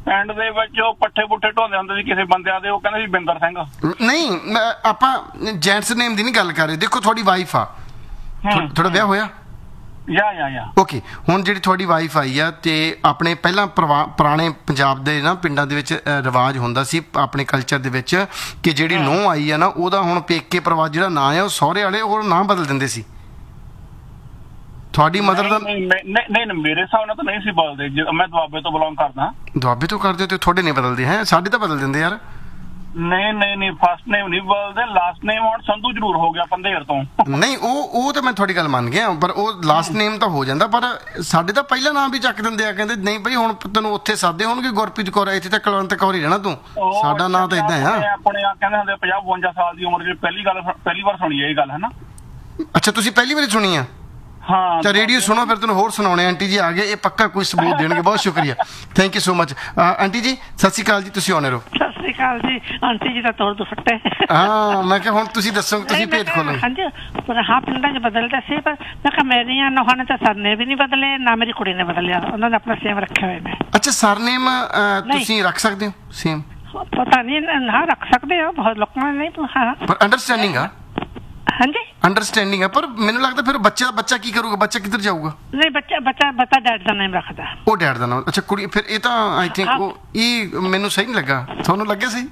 ਪਿੰਡ ਦੇ ਵਿੱਚ ਉਹ ਪੱਠੇ ਪੁੱਠੇ ਢੋਂਦੇ ਹੁੰਦੇ ਸੀ ਕਿਸੇ ਬੰਦਿਆਂ ਦੇ, ਉਹ ਕਹਿੰਦੇ ਸੀ ਬਿੰਦਰ ਸਿੰਘ। ਨਹੀਂ ਆਪਾਂ ਜੈਂਟਸ ਨੇਮ ਦੀ ਨਹੀਂ ਗੱਲ ਕਰ ਰਹੇ। ਦੇਖੋ ਤੁਹਾਡੀ ਵਾਈਫ ਆ, ਤੁਹਾਡਾ ਵਿਆਹ ਹੋਇਆ? ਯਾ ਯਾ ਯਾ ਓਕੇ, ਹੁਣ ਜਿਹੜੀ ਤੁਹਾਡੀ ਵਾਈਫ ਆਈ ਆ ਤੇ ਆਪਣੇ ਪਹਿਲਾਂ ਪੁਰਾਣੇ ਪੰਜਾਬ ਦੇ ਨਾ ਪਿੰਡਾਂ ਦੇ ਵਿੱਚ ਰਿਵਾਜ ਹੁੰਦਾ ਸੀ ਆਪਣੇ ਕਲਚਰ ਦੇ ਵਿੱਚ ਕਿ ਜਿਹੜੀ ਨੂੰਹ ਆਈ ਆ ਨਾ ਉਹਦਾ ਹੁਣ ਪੇਕੇ ਪਰਿਵਾਰ ਜਿਹੜਾ ਨਾਂ ਆ ਉਹ ਸਹੁਰੇ ਵਾਲੇ ਉਹ ਨਾਂ ਬਦਲ ਦਿੰਦੇ ਸੀ। ਤੁਹਾਡੀ ਮਦਰ ਦਾ ਨਹੀਂ ਨਹੀਂ ਮੇਰੇ ਹਿਸਾਬ ਨਾਲ ਤਾਂ ਨਹੀਂ ਸੀ ਬਦਲਦੇ। ਮੈਂ ਦੁਆਬੇ ਤੋਂ ਬਿਲੋਂਗ ਕਰਦਾ। ਦੁਆਬੇ ਤੋਂ ਕਰਦੇ ਤੇ ਤੁਹਾਡੇ ਨਹੀਂ ਬਦਲਦੇ ਹੈ? ਸਾਡੇ ਤਾਂ ਬਦਲ ਦਿੰਦੇ ਯਾਰ। ਨਹੀਂ ਨਹੀਂ ਨਹੀਂ ਫਸਟ ਨੇਮ ਨਹੀਂ ਬਦਲਦੇ, ਲਾਸਟ ਨੇਮ ਹੁਣ ਸੰਧੂ ਜ਼ਰੂਰ ਹੋ ਗਿਆ ਪੰਧੇਰ ਤੋਂ। ਨਹੀਂ ਉਹ ਉਹ ਤਾਂ ਮੈਂ ਤੁਹਾਡੀ ਗੱਲ ਮੰਨ ਗਿਆ, ਪਰ ਉਹ ਲਾਸਟ ਨੇਮ ਤਾਂ ਹੋ ਜਾਂਦਾ। ਪਰ ਸਾਡੇ ਤਾਂ ਪਹਿਲਾ ਨਾਮ ਵੀ ਚੱਕ ਦਿੰਦੇ ਆ, ਕਹਿੰਦੇ ਨਹੀਂ ਬਈ ਹੁਣ ਤੈਨੂੰ ਉੱਥੇ ਸਾਦੇ ਹੋਣਗੇ ਗੁਰਪ੍ਰੀਤ ਕੌਰ, ਇੱਥੇ ਤਾਂ ਕੁਲਵੰਤ ਕੌਰ ਹੀ ਰਹਿਣਾ ਤੂੰ, ਸਾਡਾ ਨਾਂ ਤਾਂ ਇਦਾਂ ਆ। ਆਪਣੇ ਆ ਕਹਿੰਦੇ ਹੁੰਦੇ ਪੰਜਾਹ ਬਵੰਜਾ ਸਾਲ ਦੀ ਉਮਰ ਚ ਪਹਿਲੀ ਗੱਲ ਪਹਿਲੀ ਵਾਰ ਸੁਣੀ ਇਹ ਗੱਲ ਹੈ ਨਾ। ਅੱਛਾ ਤੁਸੀਂ ਪਹਿਲੀ ਵਾਰੀ ਸੁਣੀ ਆ? ਹਾਂ ਤਾਂ ਰੇਡੀਓ ਸੁਣੋ ਫਿਰ ਤੈਨੂੰ ਹੋਰ ਸੁਣਾਉਣੇ। ਆਂਟੀ ਜੀ ਆ ਗਏ, ਇਹ ਪੱਕਾ ਕੋਈ ਸਬੂਤ ਦੇਣਗੇ। ਬਹੁਤ ਸ਼ੁਕਰੀਆ, thank you so much. Aunty ਜੀ ਸਤਿ ਸ਼੍ਰੀ ਅਕਾਲ ਜੀ, ਤੁਸੀਂ ਆਉਣੇ ਰਹੋ। ਸਤਿ ਸ਼੍ਰੀ ਅਕਾਲ ਜੀ। ਆਂਟੀ ਜੀ ਦਾ ਤੋੜ ਦੁਫੱਟੇ। ਹਾਂ ਮੈਂ ਕਿਹਾ ਹੁਣ ਤੁਸੀਂ ਦੱਸੋ, ਤੁਸੀਂ ਭੇਤ ਖੋਲੋ। ਹਾਂਜੀ ਪਰ ਹਾਂ ਪਿੰਡਾਂ 'ਚ ਬਦਲਦੇ ਸੀ, ਪਰ ਮੈਂ ਕਿਹਾ ਮੇਰੀਆਂ ਨੌਹਾਂ ਨੇ ਤਾਂ ਸਰਨੇ ਵੀ ਨਹੀਂ ਬਦਲੇ, ਨਾ ਮੇਰੀ ਕੁੜੀ ਨੇ ਬਦਲਿਆ, ਉਹਨਾਂ ਨੇ ਆਪਣਾ ਸੇਮ ਰੱਖਿਆ ਹੋਇਆ। ਮੈਂ ਅੱਛਾ ਸਰਨੇਮ ਤੁਸੀਂ ਰੱਖ ਸਕਦੇ ਹੋ ਸੇਮ? ਪਤਾ ਨਹੀਂ, ਹਾਂ ਰੱਖ ਸਕਦੇ ਹੋ, ਬਹੁਤ ਲੋਕਾਂ ਨੇ ਨਹੀਂ। ਹਾਂ ਪਰ ਅੰਡਰਸਟੈਂਡਿੰਗ ਆ? ਹਾਂਜੀ ਅੰਡਰਸਟੈਂਡਿੰਗ ਹੈ, ਪਰ ਮੈਨੂੰ ਲੱਗਦਾ ਫਿਰ ਬੱਚਾ ਬੱਚਾ ਕੀ ਕਰੂਗਾ? ਬੱਚਾ ਕਿੱਧਰ ਜਾਊਗਾ? ਨਹੀਂ ਬੱਚਾ ਬੱਚਾ ਬੱਚਾ ਡੈਡ ਦਾ ਨਾਮ ਰੱਖਦਾ। ਉਹ ਡੈਡ ਦਾ ਨਾਮ? ਅੱਛਾ ਕੁੜੀ ਫਿਰ ਇਹ ਤਾਂ ਆਈ ਥਿੰਕ ਉਹ ਇਹ ਮੈਨੂੰ ਸਹੀ ਨਹੀਂ ਲੱਗਾ, ਤੁਹਾਨੂੰ ਲੱਗਿਆ ਸਹੀ?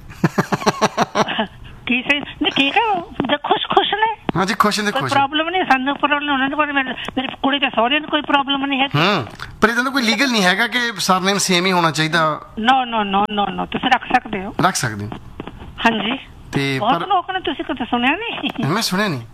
ਕੀ ਸਹੀ ਨਹੀਂ, ਠੀਕ ਹੈ, ਖੁਸ਼ ਖੁਸ਼ ਨੇ। ਹਾਂਜੀ ਖੁਸ਼ ਨੇ, ਖੁਸ਼। ਪ੍ਰੋਬਲਮ ਨਹੀਂ ਸਾਨੂੰ, ਪ੍ਰੋਬਲਮ ਉਹਨਾਂ ਨੂੰ, ਮੇਰੀ ਕੁੜੀ ਤੇ ਸਹੁਰੇ ਨੂੰ ਕੋਈ ਪ੍ਰੋਬਲਮ ਨਹੀਂ ਹੈ। ਹੂੰ ਪਰ ਇਹਦਾ ਕੋਈ ਲੀਗਲ ਨਹੀਂ ਹੈਗਾ ਕਿ ਸਰਨੇਮ ਸੇਮ ਹੀ ਹੋਣਾ ਚਾਹੀਦਾ? ਨੋ ਨੋ ਨੋ ਨੋ ਨੋ ਤੁਸੀਂ ਰੱਖ ਸਕਦੇ ਹੋ। ਰੱਖ ਸਕਦੇ ਹੋ? ਹਾਂਜੀ ਤੇ ਬਹੁਤ ਲੋਕ ਨੇ, ਤੁਸੀਂ ਕਦੇ ਸੁਣਿਆ ਨਹੀਂ? ਮੈਂ ਸੁਣਿਆ ਨਹੀਂ।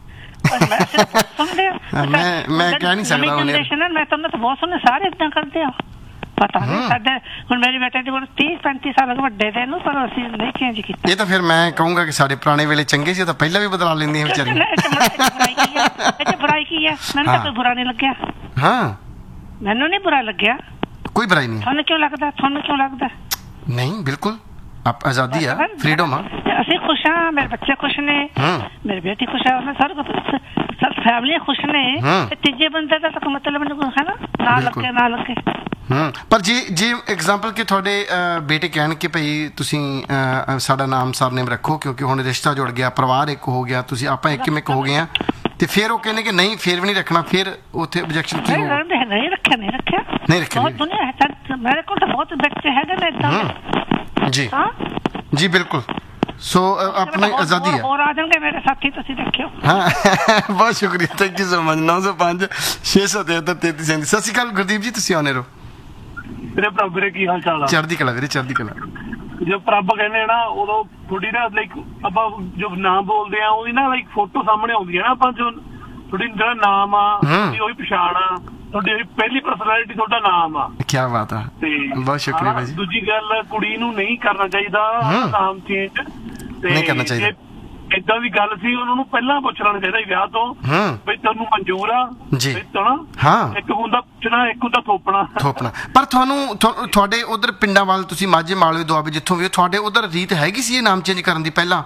ਮੈਂ ਮੈਂ ਕਹਿ ਨਹੀਂ ਸਕਦਾ ਉਹਨੇ। ਮੈਂ ਤੁਹਾਨੂੰ ਤਾਂ ਬਹੁਤ ਸੁਣਿਆ, ਸਾਰੇ ਏਦਾਂ ਕਰਦੇ ਆ। ਪਤਾ ਨਹੀਂ ਸਾਡੇ ਹੁਣ ਮੇਰੇ ਬੇਟੇ ਦੀ ਉਮਰ ਤੀਹ ਪੈਂਤੀ ਸਾਲ ਵੱਡੇ ਦੇ ਨੂੰ, ਪਰ ਅਸੀਂ ਨਹੀਂ ਚੇਂਜ ਕੀਤਾ। ਇਹ ਤਾਂ ਫਿਰ ਮੈਂ ਕਹੂੰਗਾ ਕਿ ਸਾਡੇ ਪੁਰਾਣੇ ਵੇਲੇ ਚੰਗੇ ਸੀ, ਤਾਂ ਪਹਿਲਾਂ ਵੀ ਬਦਲਾ ਲੈਂਦੀਆਂ ਵਿਚਾਰੀਆਂ। ਇਹ ਬੁਰਾਈ ਕੀ ਹੈ? ਮੈਨੂੰ ਤਾਂ ਕੋਈ ਬੁਰਾ ਨਹੀਂ ਲੱਗਿਆ। ਹਾਂ ਮੈਨੂੰ ਨਹੀਂ ਬੁਰਾ ਲੱਗਿਆ। ਕੋਈ ਬੁਰਾਈ ਨਹੀਂ। ਤੁਹਾਨੂੰ ਕਿਉਂ ਲੱਗਦਾ? ਤੁਹਾਨੂੰ ਕਿਉਂ ਲੱਗਦਾ? ਨਹੀਂ ਬਿਲਕੁਲ ਆਪ ਆਜ਼ਾਦੀ ਆ, ਫਰੀडम ਆ। ਅਸੀਂ ਖੁਸ਼ ਹਾਂ, ਮੇਰੇ ਬੱਚੇ ਖੁਸ਼ ਨੇ, ਮੇਰੀ ਬੇਟੀ ਖੁਸ਼ ਹੈ, ਉਹਨਾਂ ਸਾਰੇ ਸਭ ਫੈਮਲੀ ਖੁਸ਼ ਨੇ। ਤੇ ਤੀਜੇ ਬੰਦੇ ਦਾ ਤਾਂ ਮਤਲਬ ਨਹੀਂ ਹੈ ਨਾ, ਨਾ ਲੱਗੇ ਨਾ ਲੱਗੇ। ਹੂੰ ਪਰ ਜੇ ਜੇ ਐਗਜ਼ਾਮਪਲ ਕਿ ਤੁਹਾਡੇ ਬੇਟੇ ਕਹਿਣ ਕਿ ਭਈ ਤੁਸੀਂ ਸਾਡਾ ਨਾਮ ਸਰਨੇਮ ਰੱਖੋ ਕਿਉਂਕਿ ਹੁਣ ਰਿਸ਼ਤਾ ਜੁੜ ਗਿਆ, ਪਰਿਵਾਰ ਇੱਕ ਹੋ ਗਿਆ, ਤੁਸੀਂ ਆਪਾਂ ਇੱਕ ਮਿੱਕ ਹੋ ਗਏ ਆ, ਤੇ ਫਿਰ ਉਹ ਕਹਿੰਦੇ ਕਿ ਨਹੀਂ ਫਿਰ ਵੀ ਨਹੀਂ ਰੱਖਣਾ, ਫਿਰ ਉੱਥੇ ਆਬਜੈਕਸ਼ਨ ਕੀ ਹੋਊ? ਨਹੀਂ ਰੱਖਿਆ ਨਹੀਂ ਰੱਖਿਆ ਨਹੀਂ ਰੱਖਿਆ। ਬਹੁਤ ਦੁਨੀਆ ਹੈ, ਮੇਰੇ ਕੋਲ ਤਾਂ ਬਹੁਤ ਬੱਚੇ ਹੈਗੇ ਨੇ ਏਦਾਂ। ਜੀ ਜੀ ਬਿਲਕੁਲ। ਸੋ ਆਪਣੀ ਆਜ਼ਾਦੀ ਹੈ। ਹੋਰ ਆ ਜਾਣਗੇ ਮੇਰੇ ਸਾਥੀ, ਤੁਸੀਂ ਦੇਖਿਓ। ਹਾਂ ਬਹੁਤ ਸ਼ੁਕਰੀਆ, ਥੈਂਕ ਯੂ ਸੋ ਮਚ। ਨੌ ਸੌ ਪੰਜ ਛੇ ਸੌ ਤਿਹੱਤਰ ਤੇਤੀ ਸੈਂਤੀ। ਸਤਿ ਸ਼੍ਰੀ ਅਕਾਲ ਗੁਰਦੀਪ ਜੀ, ਤੁਸੀਂ ਆਉਣੇ ਰਹੋ। ਵੀਰੇ ਪ੍ਰਭ ਵੀਰੇ ਕੀ ਹਾਲ ਚਾਲ ਆ? ਚੜ੍ਹਦੀ ਕਲਾ ਵੀਰੇ, ਚੜ੍ਹਦੀ ਕਲਾ। ਜੋ ਪ੍ਰਭ ਕਹਿੰਦੇ ਨਾ ਉਦੋਂ ਥੋੜੀ ਨਾ ਲਾਈਕ ਆਪਾਂ ਜੋ ਨਾਮ ਬੋਲਦੇ ਆ ਉਹਦੀ ਨਾ ਲਾਈਕ ਫੋਟੋ ਸਾਹਮਣੇ ਆਉਂਦੀ ਹੈ ਨਾ, ਆਪਾਂ ਜੋ ਤੁਹਾਡੀ ਜਿਹੜਾ ਨਾਮ ਆ ਉਹੀ ਪਛਾਣ ਆ, ਤੁਹਾਡੀ ਪਹਿਲੀ ਪਰਸਨੈਲਿਟੀ ਤੁਹਾਡਾ ਨਾਮ ਆ। ਕੀ ਬਾਤ ਆ, ਬਹੁਤ ਸ਼ੁਕਰੀਆ ਭਾਈ ਜੀ। ਦੂਜੀ ਗੱਲ ਕੁੜੀ ਨੂੰ ਨਹੀਂ ਕਰਨਾ ਚਾਹੀਦਾ ਨਾਮ ਚੇਂਜ, ਨਹੀਂ ਕਰਨਾ ਚਾਹੀਦਾ। ਏਦਾਂ ਦੀ ਗੱਲ ਸੀ, ਉਹਨਾਂ ਨੂੰ ਪਹਿਲਾਂ ਪੁੱਛ ਲੈਣਾ ਚਾਹੀਦਾ ਵਿਆਹ ਤੋਂ ਵੀ ਤੁਹਾਨੂੰ ਮਨਜ਼ੂਰ ਆ ਜੀ? ਹਾਂ ਇੱਕ ਹੁੰਦਾ ਪੁੱਛਣਾ, ਇੱਕ ਹੁੰਦਾ ਥੋਪਣਾ ਥੋਪਣਾ। ਪਰ ਤੁਹਾਨੂੰ ਤੁਹਾਡੇ ਉਧਰ ਪਿੰਡਾਂ ਵੱਲ, ਤੁਸੀਂ ਮਾਝੇ ਮਾਲਵੇ ਦੁਆਬੇ ਜਿੱਥੋਂ ਵੀ, ਤੁਹਾਡੇ ਉਧਰ ਰੀਤ ਹੈਗੀ ਸੀ ਇਹ ਨਾਮ ਚੇਂਜ ਕਰਨ ਦੀ ਪਹਿਲਾਂ?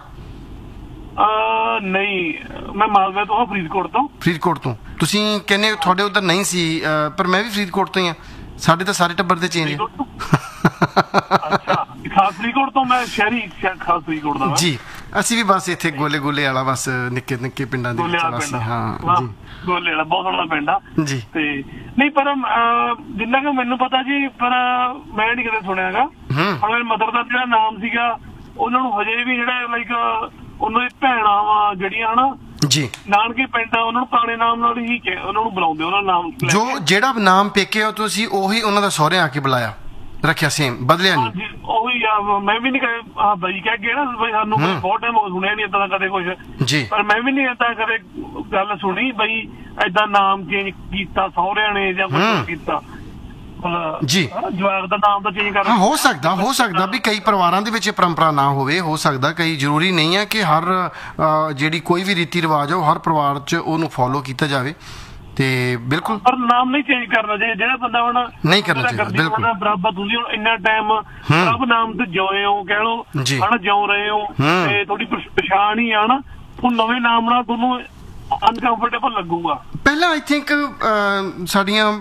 ਨਹੀਂ ਮੈਂ ਮਾਲਵੇ ਤੋਂ, ਫਰੀਦਕੋਟ ਤੋਂ। ਫਰੀਦਕੋਟ ਤੋਂ ਤੁਸੀਂ ਕਹਿੰਦੇ ਤੁਹਾਡੇ ਉਧਰ ਨਹੀਂ ਸੀ, ਪਰ ਮੈਂ ਵੀ ਫਰੀਦਕੋਟ ਤੋਂ ਹੀ ਆ, ਸਾਡੇ ਤਾਂ ਸਾਰੇ ਟੱਬਰ ਦੇ ਚੇਂਜ। ਅੱਛਾ ਖਾਸ ਫਰੀਦਕੋਟ ਤੋਂ, ਮੈਂ ਸ਼ਹਿਰੀ ਖਾਸ ਫਰੀਦਕੋਟ ਦਾ ਜੀ। ਅਸੀਂ ਵੀ ਬਸ ਇੱਥੇ ਗੋਲੇ ਗੋਲੇ ਵਾਲਾ ਬਸ ਨਿੱਕੇ ਨਿੱਕੇ ਪਿੰਡਾਂ ਦੇ ਵਿੱਚ ਬਸ। ਹਾਂ ਜੀ ਗੋਲੇ ਵਾਲਾ ਬਹੁਤ ਸੋਹਣਾ ਪਿੰਡ ਆ ਜੀ। ਤੇ ਨਹੀਂ ਪਰ ਜਿੰਨਾ ਕਿ ਮੈਨੂੰ ਪਤਾ ਜੀ, ਪਰ ਮੈਂ ਨਹੀਂ ਕਦੇ ਸੁਣਿਆ ਹੈਗਾ। ਹੁਣ ਮੇਰੀ ਮਦਰ ਦਾ ਜਿਹੜਾ ਨਾਮ ਸੀਗਾ, ਉਹਨਾਂ ਨੂੰ ਹਜੇ ਵੀ ਜਿਹੜਾ ਲਾਈਕ ਉਹਨਾਂ ਦੀ ਭੈਣਾਂ ਵਾ ਜਿਹੜੀਆਂ ਹਨਾ ਜੀ ਨਾਨਕੇ ਪਿੰਡ, ਉਹਨਾਂ ਨੂੰ ਪੁਰਾਣੇ ਨਾਮ ਨਾਲ ਹੀ ਉਹਨਾਂ ਨੂੰ ਬੁਲਾਉਂਦੇ, ਉਹਨਾਂ ਦਾ ਨਾਮ ਜੋ ਜਿਹੜਾ ਨਾਮ ਪੇਕੇ ਹੋ ਤੁਸੀਂ ਉਹੀ ਉਹਨਾਂ ਦਾ ਸਹੁਰੇ ਆ ਕੇ ਬੁਲਾਇਆ ਰੱਖਿਆ, ਸੇਮ ਬਦਲਿਆ ਨਹੀਂ? ਉਹੀ ਆ, ਮੈਂ ਵੀ ਨਹੀਂ ਕਦੇ ਆ ਬਾਈ ਕਹਿ ਕੇ ਨਾ ਬਈ ਸਾਨੂੰ ਬਹੁਤ ਟਾਈਮ ਹੋ ਸੁਣਿਆ ਨਹੀਂ ਏਦਾਂ ਦਾ ਕਦੇ ਕੁਛ ਜੀ, ਪਰ ਮੈਂ ਵੀ ਨਹੀਂ ਏਦਾਂ ਕਦੇ ਗੱਲ ਸੁਣੀ ਬਈ ਏਦਾਂ ਨਾਮ ਚੇਂਜ ਕੀਤਾ ਸਹੁਰਿਆਂ ਨੇ ਜਾਂ ਕੁਛ ਕੀਤਾ ਜੀ। ਜਵਾਕ ਦਾ ਨਾਮ ਤਾਂ ਚੇਂਜ ਕਰਨਾ ਹੋ ਸਕਦਾ, ਹੋ ਸਕਦਾ ਵੀ ਕਈ ਪਰਿਵਾਰਾਂ ਦੇ ਵਿੱਚ ਇਹ ਪਰੰਪਰਾ ਨਾ ਹੋਵੇ, ਹੋ ਸਕਦਾ ਕਈ, ਜ਼ਰੂਰੀ ਨਹੀਂ ਹੈ ਕਿ ਹਰ ਜਿਹੜੀ ਕੋਈ ਵੀ ਰੀਤੀ ਰਿਵਾਜ ਹੈ ਉਹ ਹਰ ਪਰਿਵਾਰ 'ਚ ਉਹਨੂੰ ਫੋਲੋ ਕੀਤਾ ਜਾਵੇ। ਤੇ ਬਿਲਕੁਲ ਪਰ ਨਾਮ ਨਹੀਂ ਚੇਂਜ ਕਰਨਾ ਚਾਹੀਦਾ, ਜਿਹੜਾ ਬੰਦਾ ਹੁਣ ਨਹੀਂ ਕਰਨਾ ਚਾਹੀਦਾ ਬਿਲਕੁਲ ਬਰਾਬਰ। ਤੁਸੀਂ ਹੁਣ ਇੰਨਾ ਟਾਈਮ ਰੱਬ ਨਾਮ ਤੇ ਜਿਉਏ ਹੋ, ਕਹਿ ਲਓ ਹਨਾ, ਜਿਉ ਰਹੇ ਹੋ ਤੇ ਤੁਹਾਡੀ ਪਛਾਣ ਹੀ ਆ ਨਾ, ਹੁਣ ਨਵੇਂ ਨਾਮ ਨਾਲ ਤੁਹਾਨੂੰ ਅਨਕੰਫਰਟੇਬਲ ਲੱਗੂਗਾ। ਪਹਿਲਾਂ ਆਈ ਥਿੰਕ ਸਾਡੀਆਂ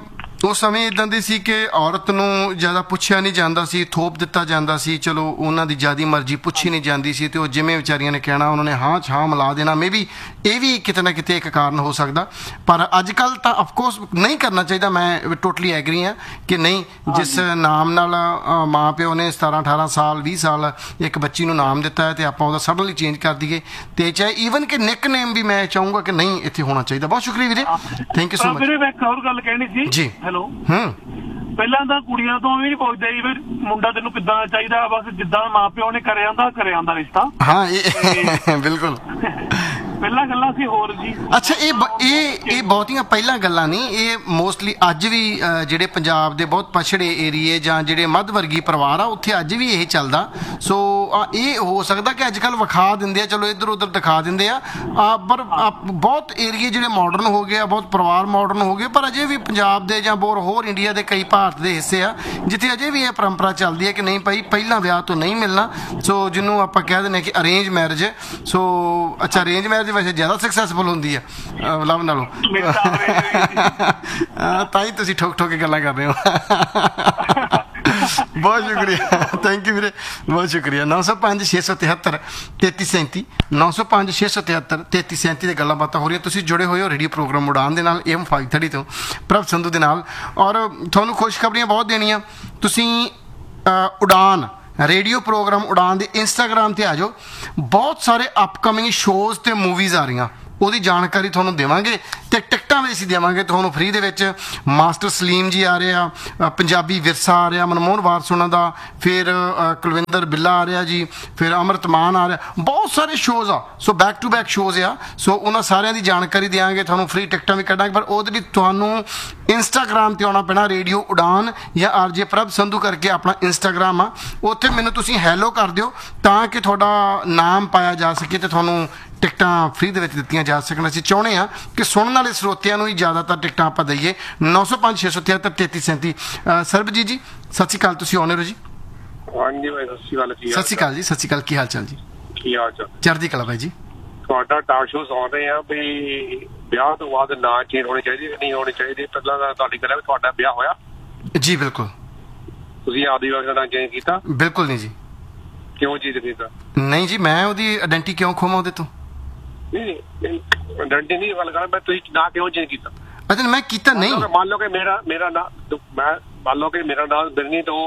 ਉਸ ਸਮੇਂ ਇਦਾਂ ਦੀ ਸੀ ਕਿ ਔਰਤ ਨੂੰ ਜ਼ਿਆਦਾ ਪੁੱਛਿਆ ਨਹੀਂ ਜਾਂਦਾ ਸੀ, ਥੋਪ ਦਿੱਤਾ ਜਾਂਦਾ ਸੀ, ਚਲੋ ਉਹਨਾਂ ਦੀ ਜ਼ਿਆਦੀ ਮਰਜ਼ੀ ਪੁੱਛੀ ਨਹੀਂ ਜਾਂਦੀ ਸੀ ਤੇ ਉਹ ਜਿਵੇਂ ਵਿਚਾਰੀਆਂ ਨੇ ਕਹਿਣਾ ਉਹਨਾਂ ਨੇ ਹਾਂ ਛਾਂ ਮਿਲਾ ਦੇਣਾ। ਮੇ ਵੀ ਇਹ ਵੀ ਕਿਤੇ ਨਾ ਕਿਤੇ ਇੱਕ ਕਾਰਨ ਹੋ ਸਕਦਾ, ਪਰ ਅੱਜ ਕੱਲ੍ਹ ਤਾਂ ਅਫਕੋਰਸ ਨਹੀਂ ਕਰਨਾ ਚਾਹੀਦਾ। ਮੈਂ ਟੋਟਲੀ ਐਗਰੀ ਹਾਂ ਕਿ ਨਹੀਂ, ਜਿਸ ਨਾਮ ਨਾਲ ਮਾਂ ਪਿਓ ਨੇ ਸਤਾਰਾਂ ਅਠਾਰਾਂ ਸਾਲ ਵੀਹ ਸਾਲ ਇੱਕ ਬੱਚੀ ਨੂੰ ਨਾਮ ਦਿੱਤਾ ਹੈ ਤੇ ਆਪਾਂ ਉਹਦਾ ਸਡਨਲੀ ਚੇਂਜ ਕਰ ਦਈਏ, ਤੇ ਚਾਹੇ ਈਵਨ ਕਿ ਨਿਕ ਨੇਮ ਵੀ ਮੈਂ ਚਾਹੂੰਗਾ ਕਿ ਨਹੀਂ ਇੱਥੇ ਹੋਣਾ ਚਾਹੀਦਾ। ਬਹੁਤ ਸ਼ੁਕਰੀਆ ਵੀਰੇ, ਥੈਂਕ ਯੂ ਸੋ ਮਚ। ਵੀਰੇ ਮੈਂ ਇੱਕ ਹੋਰ ਗੱਲ ਕਹਿਣੀ ਸੀ ਜੀ। ਹੈਲੋ। ਹੂੰ। ਪਹਿਲਾਂ ਤਾਂ ਕੁੜੀਆਂ ਤੋਂ ਵੀ ਨਹੀਂ ਪੁੱਛਦੇ ਸੀ ਵੀ ਮੁੰਡਾ ਤੈਨੂੰ ਕਿੱਦਾਂ ਚਾਹੀਦਾ, ਬਸ ਜਿੱਦਾਂ ਮਾਂ ਪਿਓ ਨੇ ਕਰਿਆ ਹੁੰਦਾ ਕਰਿਆ ਹੁੰਦਾ ਰਿਸ਼ਤਾ। ਹਾਂ ਇਹ ਬਿਲਕੁਲ ਪਹਿਲਾਂ ਗੱਲਾਂ ਸੀ ਹੋਰ ਜੀ। ਅੱਛਾ, ਇਹ ਇਹ ਇਹ ਬਹੁਤੀਆਂ ਪਹਿਲਾਂ ਗੱਲਾਂ ਨਹੀਂ, ਇਹ ਮੋਸਟਲੀ ਅੱਜ ਵੀ ਜਿਹੜੇ ਪੰਜਾਬ ਦੇ ਬਹੁਤ ਪਛੜੇ ਏਰੀਏ ਜਾਂ ਜਿਹੜੇ ਮੱਧ ਵਰਗੀ ਪਰਿਵਾਰ ਆ ਉੱਥੇ ਅੱਜ ਵੀ ਇਹ ਚੱਲਦਾ। ਸੋ ਇਹ ਹੋ ਸਕਦਾ ਕਿ ਅੱਜ ਕੱਲ੍ਹ ਵਿਖਾ ਦਿੰਦੇ ਆ, ਚਲੋ ਇੱਧਰ ਉੱਧਰ ਦਿਖਾ ਦਿੰਦੇ ਆ, ਪਰ ਬਹੁਤ ਏਰੀਏ ਜਿਹੜੇ ਮਾਡਰਨ ਹੋ ਗਏ ਆ, ਬਹੁਤ ਪਰਿਵਾਰ ਮਾਡਰਨ ਹੋ ਗਏ, ਪਰ ਅਜੇ ਵੀ ਪੰਜਾਬ ਦੇ ਜਾਂ ਬੋਰ ਹੋਰ ਇੰਡੀਆ ਦੇ ਕਈ ਭਾਰਤ ਦੇ ਹਿੱਸੇ ਆ ਜਿੱਥੇ ਅਜੇ ਵੀ ਇਹ ਪਰੰਪਰਾ ਚੱਲਦੀ ਹੈ ਕਿ ਨਹੀਂ ਭਾਈ ਪਹਿਲਾਂ ਵਿਆਹ ਤੋਂ ਨਹੀਂ ਮਿਲਣਾ। ਸੋ ਜਿਹਨੂੰ ਆਪਾਂ ਕਹਿ ਦਿੰਦੇ ਕਿ ਅਰੇਂਜ ਮੈਰਿਜ। ਸੋ ਅੱਛਾ, ਅਰੇਂਜ ਮੈਰਿਜ ਵੈਸੇ ਜ਼ਿਆਦਾ ਸਕਸੈਸਫੁਲ ਹੁੰਦੀ ਆ ਲਵ ਨਾਲੋਂ, ਤਾਂ ਹੀ ਤੁਸੀਂ ਠੋਕ ਠੋਕ ਕੇ ਗੱਲਾਂ ਕਰ ਰਹੇ ਹੋ। ਬਹੁਤ ਸ਼ੁਕਰੀਆ, ਥੈਂਕ ਯੂ ਵੀਰੇ, ਬਹੁਤ ਸ਼ੁਕਰੀਆ। ਨੌ ਸੌ ਪੰਜ ਛੇ ਸੌ ਤਿਹੱਤਰ ਤੇਤੀ ਸੈਂਤੀ ਨੌ ਸੌ ਪੰਜ ਛੇ ਸੌ ਤਿਹੱਤਰ ਤੇਤੀ ਸੈਂਤੀ ਦੇ ਗੱਲਾਂ ਬਾਤਾਂ ਹੋ ਰਹੀਆਂ। ਤੁਸੀਂ ਜੁੜੇ ਹੋਏ ਹੋ ਰੇਡੀਓ ਪ੍ਰੋਗਰਾਮ ਉਡਾਨ ਦੇ ਨਾਲ, ਏਮ ਫਾਈਵ ਥਰਟੀ ਤੋਂ ਪ੍ਰਭ ਸੰਧੂ ਦੇ ਨਾਲ, ਔਰ ਤੁਹਾਨੂੰ ਖੁਸ਼ਖਬਰੀਆਂ ਬਹੁਤ ਦੇਣੀਆਂ। ਤੁਸੀਂ ਉਡਾਨ ਰੇਡੀਓ ਪ੍ਰੋਗਰਾਮ ਉਡਾਨ ਦੇ ਇੰਸਟਾਗ੍ਰਾਮ 'ਤੇ ਆ ਜਾਓ, ਬਹੁਤ ਸਾਰੇ ਅਪਕਮਿੰਗ ਸ਼ੋਜ਼ ਅਤੇ ਮੂਵੀਜ਼ ਆ ਰਹੀਆਂ, ਉਹਦੀ ਜਾਣਕਾਰੀ ਤੁਹਾਨੂੰ ਦੇਵਾਂਗੇ ਤੇ ਟਿਕਟਾਂ ਵੀ ਅਸੀਂ ਦੇਵਾਂਗੇ ਤੁਹਾਨੂੰ ਫ੍ਰੀ ਦੇ ਵਿੱਚ। ਮਾਸਟਰ ਸਲੀਮ ਜੀ ਆ ਰਿਹਾ, ਪੰਜਾਬੀ ਵਿਰਸਾ ਆ ਰਿਹਾ, ਮਨਮੋਹਨ ਵਾਰਸ ਉਹਨਾਂ ਦਾ, ਫਿਰ ਕੁਲਵਿੰਦਰ ਬਿੱਲਾ ਆ ਰਿਹਾ ਜੀ, ਫਿਰ ਅੰਮ੍ਰਿਤ ਮਾਨ ਆ ਰਿਹਾ, ਬਹੁਤ ਸਾਰੇ ਸ਼ੋਜ਼ ਆ। So back to back shows ਆ, ਸੋ ਉਹਨਾਂ ਸਾਰਿਆਂ ਦੀ ਜਾਣਕਾਰੀ ਦੇਵਾਂਗੇ ਤੁਹਾਨੂੰ, ਫ੍ਰੀ ਟਿਕਟਾਂ ਵੀ ਕੱਢਾਂਗੇ, ਪਰ ਉਹਦੇ ਲਈ ਤੁਹਾਨੂੰ ਇੰਸਟਾਗ੍ਰਾਮ 'ਤੇ ਆਉਣਾ ਪੈਣਾ, ਰੇਡੀਓ ਉਡਾਨ ਜਾਂ ਆਰ ਜੇ ਪ੍ਰਭ ਸੰਧੂ ਕਰਕੇ ਆਪਣਾ ਇੰਸਟਾਗ੍ਰਾਮ ਆ, ਉੱਥੇ ਮੈਨੂੰ ਤੁਸੀਂ ਹੈਲੋ ਕਰ ਦਿਓ ਤਾਂ ਕਿ ਤੁਹਾਡਾ ਨਾਮ ਪਾਇਆ ਜਾ ਸਕੇ ਤੇ ਤੁਹਾਨੂੰ ਟਿਕਟਾਂ ਫ੍ਰੀ ਦੇ ਵਿੱਚ ਦਿੱਤੀਆਂ ਜਾ ਸਕਣ। ਅਸੀਂ ਚਾਹੁੰਦੇ ਹਾਂ ਕਿ ਸੁਣਨ ਵਾਲੇ ਸਰੋਤਿਆਂ ਨੂੰ ਹੀ ਜ਼ਿਆਦਾਤਰ ਟਿਕਟਾਂ ਆਪਾਂ ਦਈਏ। ਨੌ ਸੌ ਪੰਜ ਛੇ ਸੌ ਤਿਹੱਤਰ ਤੇਤੀ ਸੈਂਤੀ। ਸਰਬਜੀਤ ਜੀ ਸਤਿ ਸ਼੍ਰੀ ਅਕਾਲ, ਤੁਸੀਂ ਆਉਣੇ ਹੋ ਜੀ? ਹਾਂਜੀ ਭਾਈ, ਸਤਿ ਸ਼੍ਰੀ ਅਕਾਲ। ਸਤਿ ਸ਼੍ਰੀ ਅਕਾਲ ਜੀ, ਸਤਿ ਸ਼੍ਰੀ ਅਕਾਲ, ਕੀ ਹਾਲ ਚਾਲ ਜੀ? ਕੀ ਹਾਲ ਚਾਲ? ਚੜ੍ਹਦੀ ਕਲਾ ਭਾਈ ਜੀ। ਤੁਹਾਡਾ ਟਾਕ ਸ਼ੋ ਸੁਣ ਰਹੇ ਆ ਵੀ ਵਿਆਹ ਤੋਂ ਬਾਅਦ ਨਾ ਚੇਂਜ ਹੋਣੀ ਚਾਹੀਦੀ ਕਿ ਨਹੀਂ ਹੋਣੀ ਚਾਹੀਦੀ। ਪਹਿਲਾਂ ਤਾਂ ਤੁਹਾਡੀ ਗੱਲ ਹੈ ਵੀ ਤੁਹਾਡਾ ਵਿਆਹ ਹੋਇਆ? ਜੀ ਬਿਲਕੁਲ। ਤੁਸੀਂ ਆਪਦੀ ਵਾਈਫ ਦਾ ਨਾਂ ਚੇਂਜ ਕੀਤਾ? ਬਿਲਕੁਲ ਨਹੀਂ ਜੀ। ਕਿਉਂ ਚੇਂਜ ਕੀਤਾ? ਨਹੀਂ ਜੀ, ਮੈਂ ਉਹਦੀ ਆਇਡੈਂਟੀ ਕਿਉਂ ਖੋਵਾਂ ਉਹਦੇ ਤੋਂ? ਨਹੀਂ ਆਇਡੈਂਟੀ ਨਹੀਂ ਗੱਲ ਕਰ, ਮੈਂ ਤੁਸੀਂ ਨਾਂ ਕਿਉਂ ਚੇਂਜ ਕੀਤਾ? ਅੱਛਾ, ਮੈਂ ਕੀਤਾ ਨਹੀਂ। ਮੰਨ ਲਓ ਕਿ ਮੇਰਾ ਮੇਰਾ ਨਾਂ ਮੈਂ ਮੰਨ ਲਓ ਕਿ ਮੇਰਾ ਨਾਂ ਬਿਰਨੀ ਤੋਂ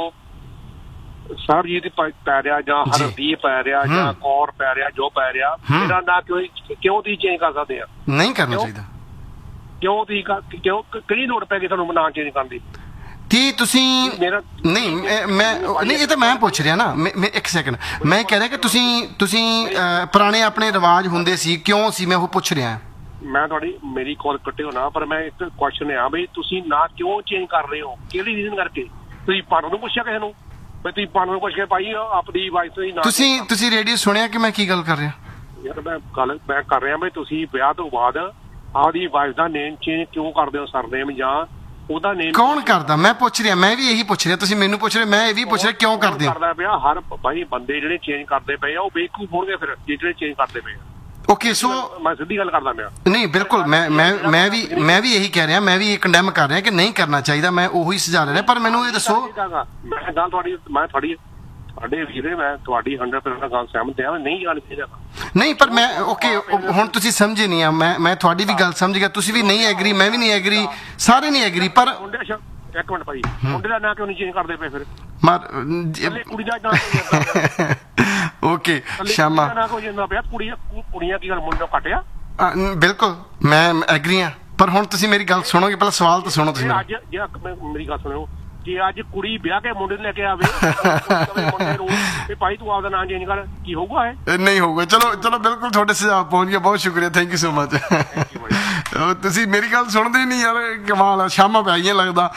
ਸਰਜੀਤ ਪੈ ਰਿਹਾ ਜਾਂ ਹਰਦੀਪ ਪੈ ਰਿਹਾ ਜਾਂ ਕੌਰ ਪੈ ਰਿਹਾ, ਜੋ ਪੈ ਰਿਹਾ, ਮੇਰਾ ਨਾਂ ਕਿਉਂ ਕਿਉਂ ਤੁਸੀਂ ਚੇਂਜ ਕਰ ਸਕਦੇ ਆ? ਨਹੀਂ ਕਰਨਾ ਚਾਹੀਦਾ। ਕਿਉਂ ਤੁਸੀਂ ਕਿਉਂ ਕਿਹੜੀ ਲੋੜ ਪੈ ਗਈ ਤੁਹਾਨੂੰ ਨਾਂ ਚੇਂਜ ਕਰਨ ਦੀ? ਕੀ ਤੁਸੀਂ ਨਹੀਂ ਮੈਂ ਨਹੀਂ, ਇਹ ਤਾਂ ਮੈਂ ਪੁੱਛ ਰਿਹਾ ਨਾ, ਇੱਕ ਸੈਕਿੰਡ, ਮੈਂ ਕਹਿ ਰਿਹਾ ਕਿ ਤੁਸੀਂ ਤੁਸੀਂ ਪੁਰਾਣੇ ਆਪਣੇ ਰਿਵਾਜ ਹੁੰਦੇ ਸੀ, ਕਿਉਂ ਸੀ, ਮੈਂ ਉਹ ਪੁੱਛ ਰਿਹਾ। ਮੈਂ ਤੁਹਾਡੀ ਮੇਰੀ ਕਾਲ ਕੱਟਿਓ ਨਾ, ਪਰ ਮੈਂ ਇੱਕ ਕੁਐਸਚਨ ਆ ਬਈ ਤੁਸੀਂ ਨਾਂ ਕਿਉਂ ਚੇਂਜ ਕਰ ਰਹੇ ਹੋ, ਕਿਹੜੀ ਰੀਜ਼ਨ ਕਰਕੇ? ਤੁਸੀਂ ਪਾਰਟਨਰ ਨੂੰ ਪੁੱਛਿਆ ਕਿਸੇ ਨੂੰ? ਬਈ ਤੁਸੀਂ ਪਾਰਟਨਰ ਨੂੰ ਪੁੱਛ ਕੇ ਭਾਈ ਆਪਣੀ ਵਾਈਫ ਤੋਂ ਹੀ ਨਾਂ? ਤੁਸੀਂ ਤੁਸੀਂ ਰੇਡੀਓ ਸੁਣਿਆ ਕਿ ਮੈਂ ਕੀ ਗੱਲ ਕਰ ਰਿਹਾ? ਯਾਰ ਮੈਂ ਗੱਲ ਮੈਂ ਕਰ ਰਿਹਾ ਬਈ ਤੁਸੀਂ ਵਿਆਹ ਤੋਂ ਬਾਅਦ ਆਪਦੀ ਵਾਈਫ ਦਾ ਨੇਮ ਚੇਂਜ ਕਿਉਂ ਕਰਦੇ ਹੋ? ਸਰਨੇਮ ਜਾਂ ਉਹਦਾ ਨੇਮ ਕੌਣ ਕਰਦਾ? ਮੈਂ ਪੁੱਛ ਰਿਹਾ, ਮੈਂ ਵੀ ਇਹੀ ਪੁੱਛ ਰਿਹਾ, ਤੁਸੀਂ ਮੈਨੂੰ ਪੁੱਛ ਰਹੇ, ਮੈਂ ਇਹ ਵੀ ਪੁੱਛ ਰਿਹਾ ਕਿਉਂ ਕਰਦੇ ਹੋ? ਕਰਦਾ ਪਿਆ ਹਰ ਭਾਈ ਬੰਦੇ ਜਿਹੜੇ ਚੇਂਜ ਕਰਦੇ ਪਏ ਆ ਉਹ ਬੇਵਕੂਫ ਹੋਣਗੇ ਫਿਰ, ਜਿਹੜੇ ਚੇਂਜ ਕਰਦੇ ਪਏ ਆ। ਓਕੇ, ਸੋ ਮੈਂ ਸਿੱਧੀ ਗੱਲ ਕਰਦਾ ਪਿਆ। ਨਹੀਂ ਬਿਲਕੁਲ, ਮੈਂ ਮੈਂ ਮੈਂ ਵੀ ਮੈਂ ਵੀ ਇਹੀ ਕਹਿ ਰਿਹਾ, ਮੈਂ ਵੀ ਇਹ ਕੰਡੈਮ ਕਰ ਰਿਹਾ ਕਿ ਨਹੀਂ ਕਰਨਾ ਚਾਹੀਦਾ, ਮੈਂ ਉਹੀ ਸੁਝਾ ਰਿਹਾ। ਪਰ ਮੈਨੂੰ ਇਹ ਦੱਸੋ, ਮੈਂ ਗੱਲ ਤੁਹਾਡੀ ਮੈਂ ਤੁਹਾਡੀ ਤੁਹਾਡੇ ਵੀਰੇ ਮੈਂ ਤੁਹਾਡੀ ਹੰਡਰਡ ਪਰਸੈਂਟ ਗੱਲ ਸਹਿਮਤ ਹਾਂ, ਨਹੀਂ ਗੱਲ ਚਾਹੀਦਾ ਨਹੀਂ, ਪਰ ਮੈਂ ਓਕੇ ਹੁਣ ਤੁਸੀਂ ਸਮਝੇ ਨਹੀਂ ਆ, ਮੈਂ ਮੈਂ ਤੁਹਾਡੀ ਵੀ ਗੱਲ ਸਮਝ ਗਿਆ, ਤੁਸੀਂ ਵੀ ਨਹੀਂ ਐਗਰੀ, ਮੈਂ ਵੀ ਨਹੀਂ ਐਗਰੀ, ਸਾਰੇ ਨਹੀਂ ਐਗਰੀ। ਪਰ ਇੱਕ ਮਿੰਟ ਭਾਈ, ਮੁੰਡੇ ਦਾ ਨਾਂ ਕਿਉਂ ਨਹੀਂ ਚੇਂਜ ਕਰਦੇ ਪਏ ਫਿਰ? ਕੁੜੀ ਦਾ ਨਾਂ ਓਕੇ ਸ਼ਾਮਾ ਕੁੜੀਆਂ ਕੁੜੀਆਂ ਕੀ ਗੱਲ ਮੁੰਡੇ ਨੂੰ ਕੱਟਿਆ? ਬਿਲਕੁਲ ਮੈਂ ਐਗਰੀ ਹਾਂ, ਪਰ ਹੁਣ ਤੁਸੀਂ ਮੇਰੀ ਗੱਲ ਸੁਣੋਗੇ, ਪਹਿਲਾਂ ਸਵਾਲ ਤਾਂ ਸੁਣੋ ਤੁਸੀਂ। ਅੱਜ ਜੇ ਮੇਰੀ ਗੱਲ ਸੁਣਿਓ, ਜੇ ਅੱਜ ਕੁੜੀ ਵਿਆਹ ਕੇ ਮੁੰਡੇ ਨੂੰ ਲੈ ਕੇ ਆਵੇ ਮੁੰਡੇ ਨੂੰ ਤੇ ਭਾਈ ਤੂੰ ਆਪਦਾ ਨਾਂ ਚੇਂਜ ਕਰ, ਕੀ ਹੋਊਗਾ? ਇਹ ਨਹੀਂ ਹੋਊਗਾ। ਚਲੋ ਚਲੋ ਬਿਲਕੁਲ ਤੁਹਾਡੇ ਸੁਝਾਅ ਪਹੁੰਚ ਗਿਆ, ਬਹੁਤ ਸ਼ੁਕਰੀਆ, ਥੈਂਕ ਯੂ ਸੋ ਮਚ। ਤੁਸੀਂ ਮੇਰੀ ਗੱਲ ਸੁਣਦੇ ਹੀ ਨਹੀਂ ਯਾਰ, ਕਮਾਲ, ਸ਼ਾਮਾਂ ਪੈ ਗਈਆਂ ਲੱਗਦਾ।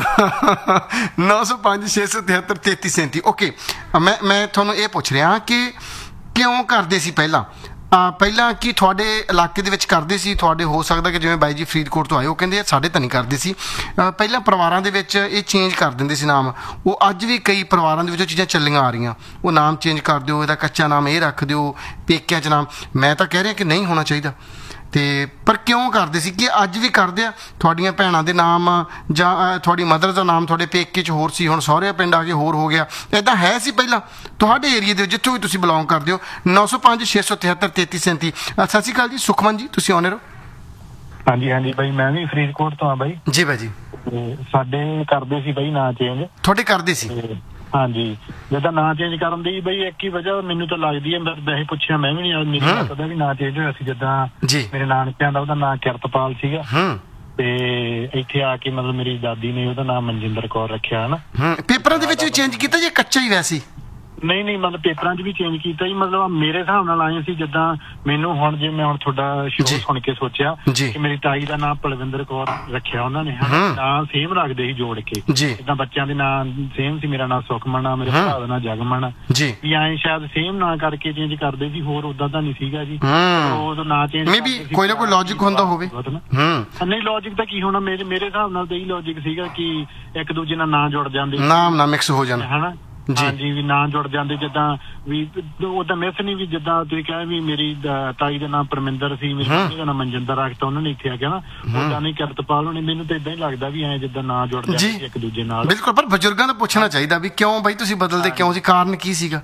ਨੌ ਸੌ ਪੰਜ ਛੇ ਸੌ ਤਿਹੱਤਰ ਤੇਤੀ ਸੈਂਤੀ। ਓਕੇ, ਮੈਂ ਮੈਂ ਤੁਹਾਨੂੰ ਇਹ ਪੁੱਛ ਰਿਹਾ ਕਿ ਕਿਉਂ ਕਰਦੇ ਸੀ ਪਹਿਲਾਂ? ਪਹਿਲਾਂ ਕੀ ਤੁਹਾਡੇ ਇਲਾਕੇ ਦੇ ਵਿੱਚ ਕਰਦੇ ਸੀ? ਤੁਹਾਡੇ ਹੋ ਸਕਦਾ ਕਿ ਜਿਵੇਂ ਬਾਈ ਜੀ ਫਰੀਦਕੋਟ ਤੋਂ ਆਏ, ਉਹ ਕਹਿੰਦੇ ਸਾਡੇ ਤਾਂ ਨਹੀਂ ਕਰਦੇ ਸੀ। ਪਹਿਲਾਂ ਪਰਿਵਾਰਾਂ ਦੇ ਵਿੱਚ ਇਹ ਚੇਂਜ ਕਰ ਦਿੰਦੇ ਸੀ ਨਾਮ, ਉਹ ਅੱਜ ਵੀ ਕਈ ਪਰਿਵਾਰਾਂ ਦੇ ਵਿੱਚ ਉਹ ਚੀਜ਼ਾਂ ਚੱਲੀਆਂ ਆ ਰਹੀਆਂ, ਉਹ ਨਾਮ ਚੇਂਜ ਕਰ ਦਿਓ, ਇਹਦਾ ਕੱਚਾ ਨਾਮ ਇਹ ਰੱਖ ਦਿਓ, ਪੇਕਿਆਂ 'ਚ ਨਾਮ। ਮੈਂ ਤਾਂ ਕਹਿ ਰਿਹਾ ਕਿ ਨਹੀਂ ਹੋਣਾ ਚਾਹੀਦਾ। ਤੇ ਪਰ ਕਿਉਂ ਕਰਦੇ ਸੀ ਕਿ ਅੱਜ ਵੀ ਕਰਦੇ ਆ? ਤੁਹਾਡੀਆਂ ਭੈਣਾਂ ਦੇ ਨਾਮ ਜਾਂ ਅ, ਤੁਹਾਡੀ ਮਦਰ ਦਾ ਨਾਮ ਤੁਹਾਡੇ ਪੇਕੇ 'ਚ ਹੋਰ ਸੀ, ਹੁਣ ਸਹੁਰੇ ਪਿੰਡ ਆ ਕੇ ਹੋਰ ਹੋ ਗਿਆ, ਇੱਦਾਂ ਹੈ ਸੀ ਪਹਿਲਾਂ ਤੁਹਾਡੇ ਏਰੀਏ ਦੇ ਜਿੱਥੋਂ ਵੀ ਤੁਸੀਂ ਬਿਲੋਂਗ ਕਰਦੇ ਹੋ? ਨੌ ਸੌ ਪੰਜ ਛੇ ਸੌ ਤਿਹੱਤਰ ਤੇਤੀ ਸੈਂਤੀ। ਸਤਿ ਸ਼੍ਰੀ ਅਕਾਲ ਜੀ ਸੁਖਮਨ ਜੀ, ਤੁਸੀਂ ਆਉਣੇ ਰਹੋ। ਹਾਂਜੀ ਹਾਂਜੀ ਬਾਈ, ਮੈਂ ਵੀ ਫਰੀਦਕੋਟ ਤੋਂ ਆ ਬਾਈ ਜੀ ਬਾਈ ਜੀ। ਤੇ ਸਾਡੇ ਕਰਦੇ ਸੀ ਬਾਈ ਨਾਂ ਚੇਂਜ। ਤੁਹਾਡੇ ਕਰਦੇ ਸੀ? ਤੇ ਹਾਂਜੀ, ਜਿੱਦਾਂ ਨਾਂ ਚੇਂਜ ਕਰਨ ਦੀ ਬਈ ਇੱਕ ਹੀ ਵਜ੍ਹਾ ਮੈਨੂੰ ਤਾਂ ਲੱਗਦੀ ਹੈ, ਮੈਂ ਵੈਸੇ ਪੁੱਛਿਆ ਮੈਂ ਵੀ ਨਹੀਂ, ਮੈਨੂੰ ਪਤਾ ਵੀ ਨਾਂ ਚੇਂਜ ਹੋਇਆ ਸੀ। ਜਿੱਦਾਂ ਮੇਰੇ ਨਾਨਕਿਆਂ ਦਾ ਉਹਦਾ ਨਾਂ ਕਿਰਤਪਾਲ ਸੀਗਾ, ਤੇ ਇੱਥੇ ਆ ਕੇ ਮਤਲਬ ਮੇਰੀ ਦਾਦੀ ਨੇ ਉਹਦਾ ਨਾਮ ਮਨਜਿੰਦਰ ਕੌਰ ਰੱਖਿਆ ਹਨਾ। ਪੇਪਰਾਂ ਦੇ ਵਿੱਚ ਵੀ ਚੇਂਜ ਕੀਤਾ ਜਾਂ ਕੱਚਾ ਹੀ ਵੈਸੇ? ਨਹੀਂ ਨਹੀਂ, ਮਤਲਬ ਪੇਪਰਾਂ 'ਚ ਵੀ ਚੇਂਜ ਕੀਤਾ ਜੀ। ਮਤਲਬ ਮੇਰੇ ਹਿਸਾਬ ਨਾਲ ਆਏ ਸੀ ਜਿੱਦਾਂ ਮੈਨੂੰ ਹੁਣ ਜੇ ਮੈਂ ਹੁਣ ਤੁਹਾਡਾ ਸ਼ੋਅ ਸੁਣ ਕੇ ਸੋਚਿਆ ਕਿ ਮੇਰੀ ਤਾਈ ਦਾ ਨਾਮ ਪਲਵਿੰਦਰ ਕੌਰ ਰੱਖਿਆ ਉਹਨਾਂ ਨੇ, ਨਾਂ ਸੇਮ ਰੱਖਦੇ ਸੀ ਜੋੜ ਕੇ, ਜਿੱਦਾਂ ਬੱਚਿਆਂ ਦੇ ਨਾਂ ਸੇਮ ਸੀ। ਮੇਰਾ ਨਾਮ ਸੁਖਮਨ ਆ, ਮੇਰੇ ਭਰਾ ਦਾ ਨਾਂ ਜਗਮਨ ਵੀ, ਐਂ ਸ਼ਾਇਦ ਸੇਮ ਨਾਂ ਕਰਕੇ ਚੇਂਜ ਕਰਦੇ ਸੀ, ਹੋਰ ਉਦਾਂ ਤਾਂ ਨਹੀਂ ਸੀਗਾ ਜੀ। ਉਹ ਨਾਂ ਚੇਂਜ ਮੇ ਬੀ ਕੋਈ ਨਾ ਕੋਈ ਲੌਜਿਕ ਹੁੰਦਾ ਹੋਵੇ। ਨਹੀਂ, ਲੌਜਿਕ ਤਾਂ ਕੀ ਹੋਣਾ, ਮੇਰੇ ਮੇਰੇ ਹਿਸਾਬ ਨਾਲ ਤਾਂ ਇਹੀ ਲੌਜਿਕ ਸੀਗਾ ਕਿ ਇੱਕ ਦੂਜੇ ਨਾਲ ਨਾਂ ਜੁੜ ਜਾਂਦੇ, ਨਾਮ ਨਾ ਮਿਕਸ ਹੋ ਜਾਣ ਹਨਾ। ਹਾਂਜੀ, ਵੀ ਨਾਂ ਜੁੜ ਜਾਂਦੇ, ਜਿੱਦਾਂ ਵੀ ਉਹਦਾ ਮਿਸ ਨਹੀਂ ਵੀ ਜਿੱਦਾਂ ਤੁਸੀਂ ਕਹੇ ਵੀ ਮੇਰੀ ਤਾਈ ਦਾ ਨਾਮ ਪਰਮਿੰਦਰ ਸੀ, ਮੇਰੀ ਮੰਮੀ ਦਾ ਨਾਮ ਮਨਜਿੰਦਰ ਰੱਖਤਾ ਉਹਨਾਂ ਨੇ ਇੱਥੇ ਆ ਕੇ ਨਾ, ਉਹਦਾ ਨਹੀਂ ਕਿਰਤਪਾਲ ਹੋਣੀ। ਮੈਨੂੰ ਤਾਂ ਏਦਾਂ ਹੀ ਲੱਗਦਾ ਵੀ ਐਂ ਜਿੱਦਾਂ ਨਾਂ ਜੁੜ ਜਾਂਦੇ ਇੱਕ ਦੂਜੇ ਨਾਲ। ਬਿਲਕੁਲ, ਪਰ ਬਜ਼ੁਰਗਾਂ ਦਾ ਪੁੱਛਣਾ ਚਾਹੀਦਾ ਵੀ ਕਿਉਂ ਬਾਈ ਤੁਸੀਂ ਬਦਲਦੇ ਕਿਉਂ ਸੀ, ਕਾਰਨ ਕੀ ਸੀਗਾ?